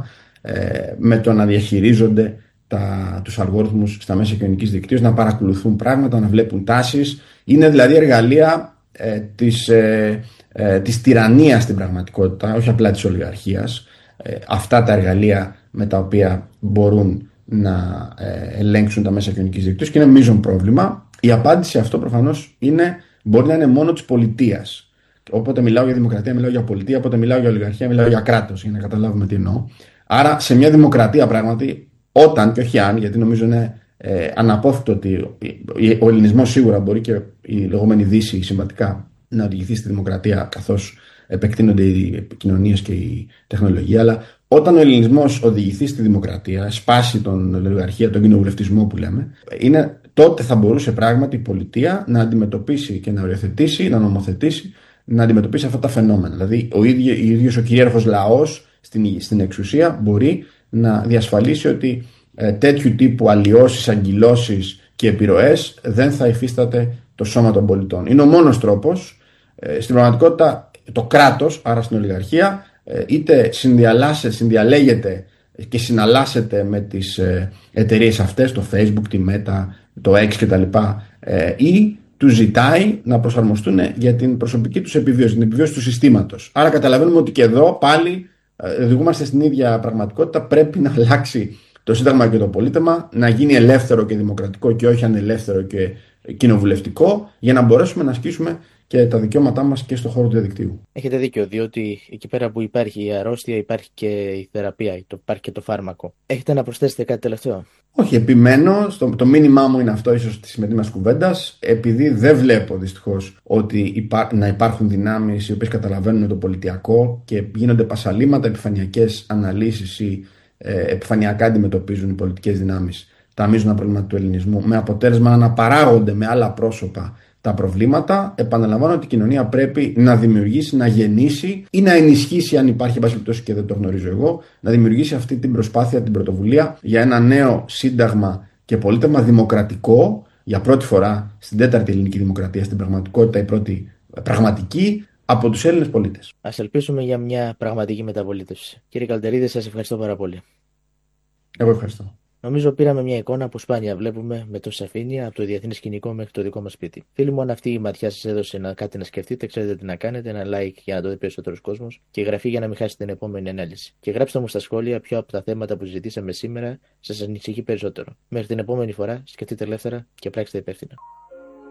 Με το να διαχειρίζονται τους αλγόριθμους στα μέσα κοινωνικής δικτύωσης, να παρακολουθούν πράγματα, να βλέπουν τάσεις. Είναι δηλαδή εργαλεία της τυραννίας στην πραγματικότητα, όχι απλά της ολιγαρχίας. Αυτά τα εργαλεία με τα οποία μπορούν να ελέγξουν τα μέσα κοινωνικής δικτύωσης, και είναι μείζον πρόβλημα. Η απάντηση σε αυτό προφανώς μπορεί να είναι μόνο της πολιτείας. Όποτε μιλάω για δημοκρατία, μιλάω για πολιτεία. Όποτε μιλάω για ολιγαρχία, μιλάω για κράτος, για να καταλάβουμε τι εννοώ. Άρα, σε μια δημοκρατία πράγματι, όταν και όχι αν, γιατί νομίζω είναι αναπόφευκτο ότι ο ελληνισμός σίγουρα μπορεί και η λεγόμενη Δύση συμβατικά να οδηγηθεί στη δημοκρατία, καθώς επεκτείνονται οι επικοινωνίες και η τεχνολογία. Αλλά όταν ο ελληνισμός οδηγηθεί στη δημοκρατία, σπάσει τον ολιγαρχία, τον κοινοβουλευτισμό που λέμε, τότε θα μπορούσε πράγματι η πολιτεία να αντιμετωπίσει και να οριοθετήσει, να νομοθετήσει, να αντιμετωπίσει αυτά τα φαινόμενα. Δηλαδή, ο ίδιος ο κυρίαρχος λαός στην εξουσία μπορεί να διασφαλίσει ότι τέτοιου τύπου αλλοιώσεις, αγκυλώσεις και επιρροές δεν θα υφίσταται το σώμα των πολιτών. Είναι ο μόνος τρόπος. Στην πραγματικότητα, το κράτος, άρα στην ολιγαρχία, είτε συνδιαλέγεται και συναλλάσσεται με τις εταιρείες αυτές, το Facebook, τη Meta, το X κτλ. Ή τους ζητάει να προσαρμοστούν για την προσωπική τους επιβίωση, την επιβίωση του συστήματος. Άρα καταλαβαίνουμε ότι και εδώ πάλι οδηγούμαστε στην ίδια πραγματικότητα. Πρέπει να αλλάξει το Σύνταγμα και το πολίτευμα, να γίνει ελεύθερο και δημοκρατικό και όχι ανελεύθερο και κοινοβουλευτικό, για να μπορέσουμε να ασκήσουμε και τα δικαιώματά μας και στον χώρο του διαδικτύου.
Έχετε δίκιο, διότι εκεί πέρα που υπάρχει η αρρώστια υπάρχει και η θεραπεία, υπάρχει και το φάρμακο. Έχετε να προσθέσετε κάτι τελευταίο?
Όχι, επιμένω. Το μήνυμά μου είναι αυτό, ίσως τη σημερινή μας κουβέντας, επειδή δεν βλέπω δυστυχώς ότι να υπάρχουν δυνάμεις οι οποίες καταλαβαίνουν το πολιτιακό και γίνονται πασαλήματα, επιφανειακές αναλύσεις ή επιφανειακά αντιμετωπίζουν οι πολιτικές δυνάμεις τα μείζωνα προβλήματα του ελληνισμού, με αποτέλεσμα να αναπαράγονται με άλλα πρόσωπα τα προβλήματα. Επαναλαμβάνω ότι η κοινωνία πρέπει να δημιουργήσει, να γεννήσει ή να ενισχύσει, αν υπάρχει, εν πάση περιπτώσει και δεν το γνωρίζω εγώ, να δημιουργήσει αυτή την προσπάθεια, την πρωτοβουλία για ένα νέο σύνταγμα και πολίτευμα δημοκρατικό, για πρώτη φορά στην τέταρτη ελληνική δημοκρατία, στην πραγματικότητα η πρώτη πραγματική, από τους Έλληνες πολίτες.
Ας ελπίσουμε για μια πραγματική μεταπολίτευση. Κύριε Καλτερίδη, σας ευχαριστώ πάρα πολύ.
Εγώ ευχαριστώ.
Νομίζω πήραμε μια εικόνα που σπάνια βλέπουμε με τόση σαφήνεια από το διεθνές σκηνικό μέχρι το δικό μας σπίτι. Φίλοι μου, αν αυτή η ματιά σας έδωσε κάτι να σκεφτείτε, ξέρετε τι να κάνετε. Ένα like για να το δει περισσότερος κόσμος και εγγραφή για να μην χάσετε την επόμενη ανάλυση. Και γράψτε μου στα σχόλια ποιο από τα θέματα που συζητήσαμε σήμερα σας ανησυχεί περισσότερο. Μέχρι την επόμενη φορά, σκεφτείτε ελεύθερα και πράξτε υπεύθυνα.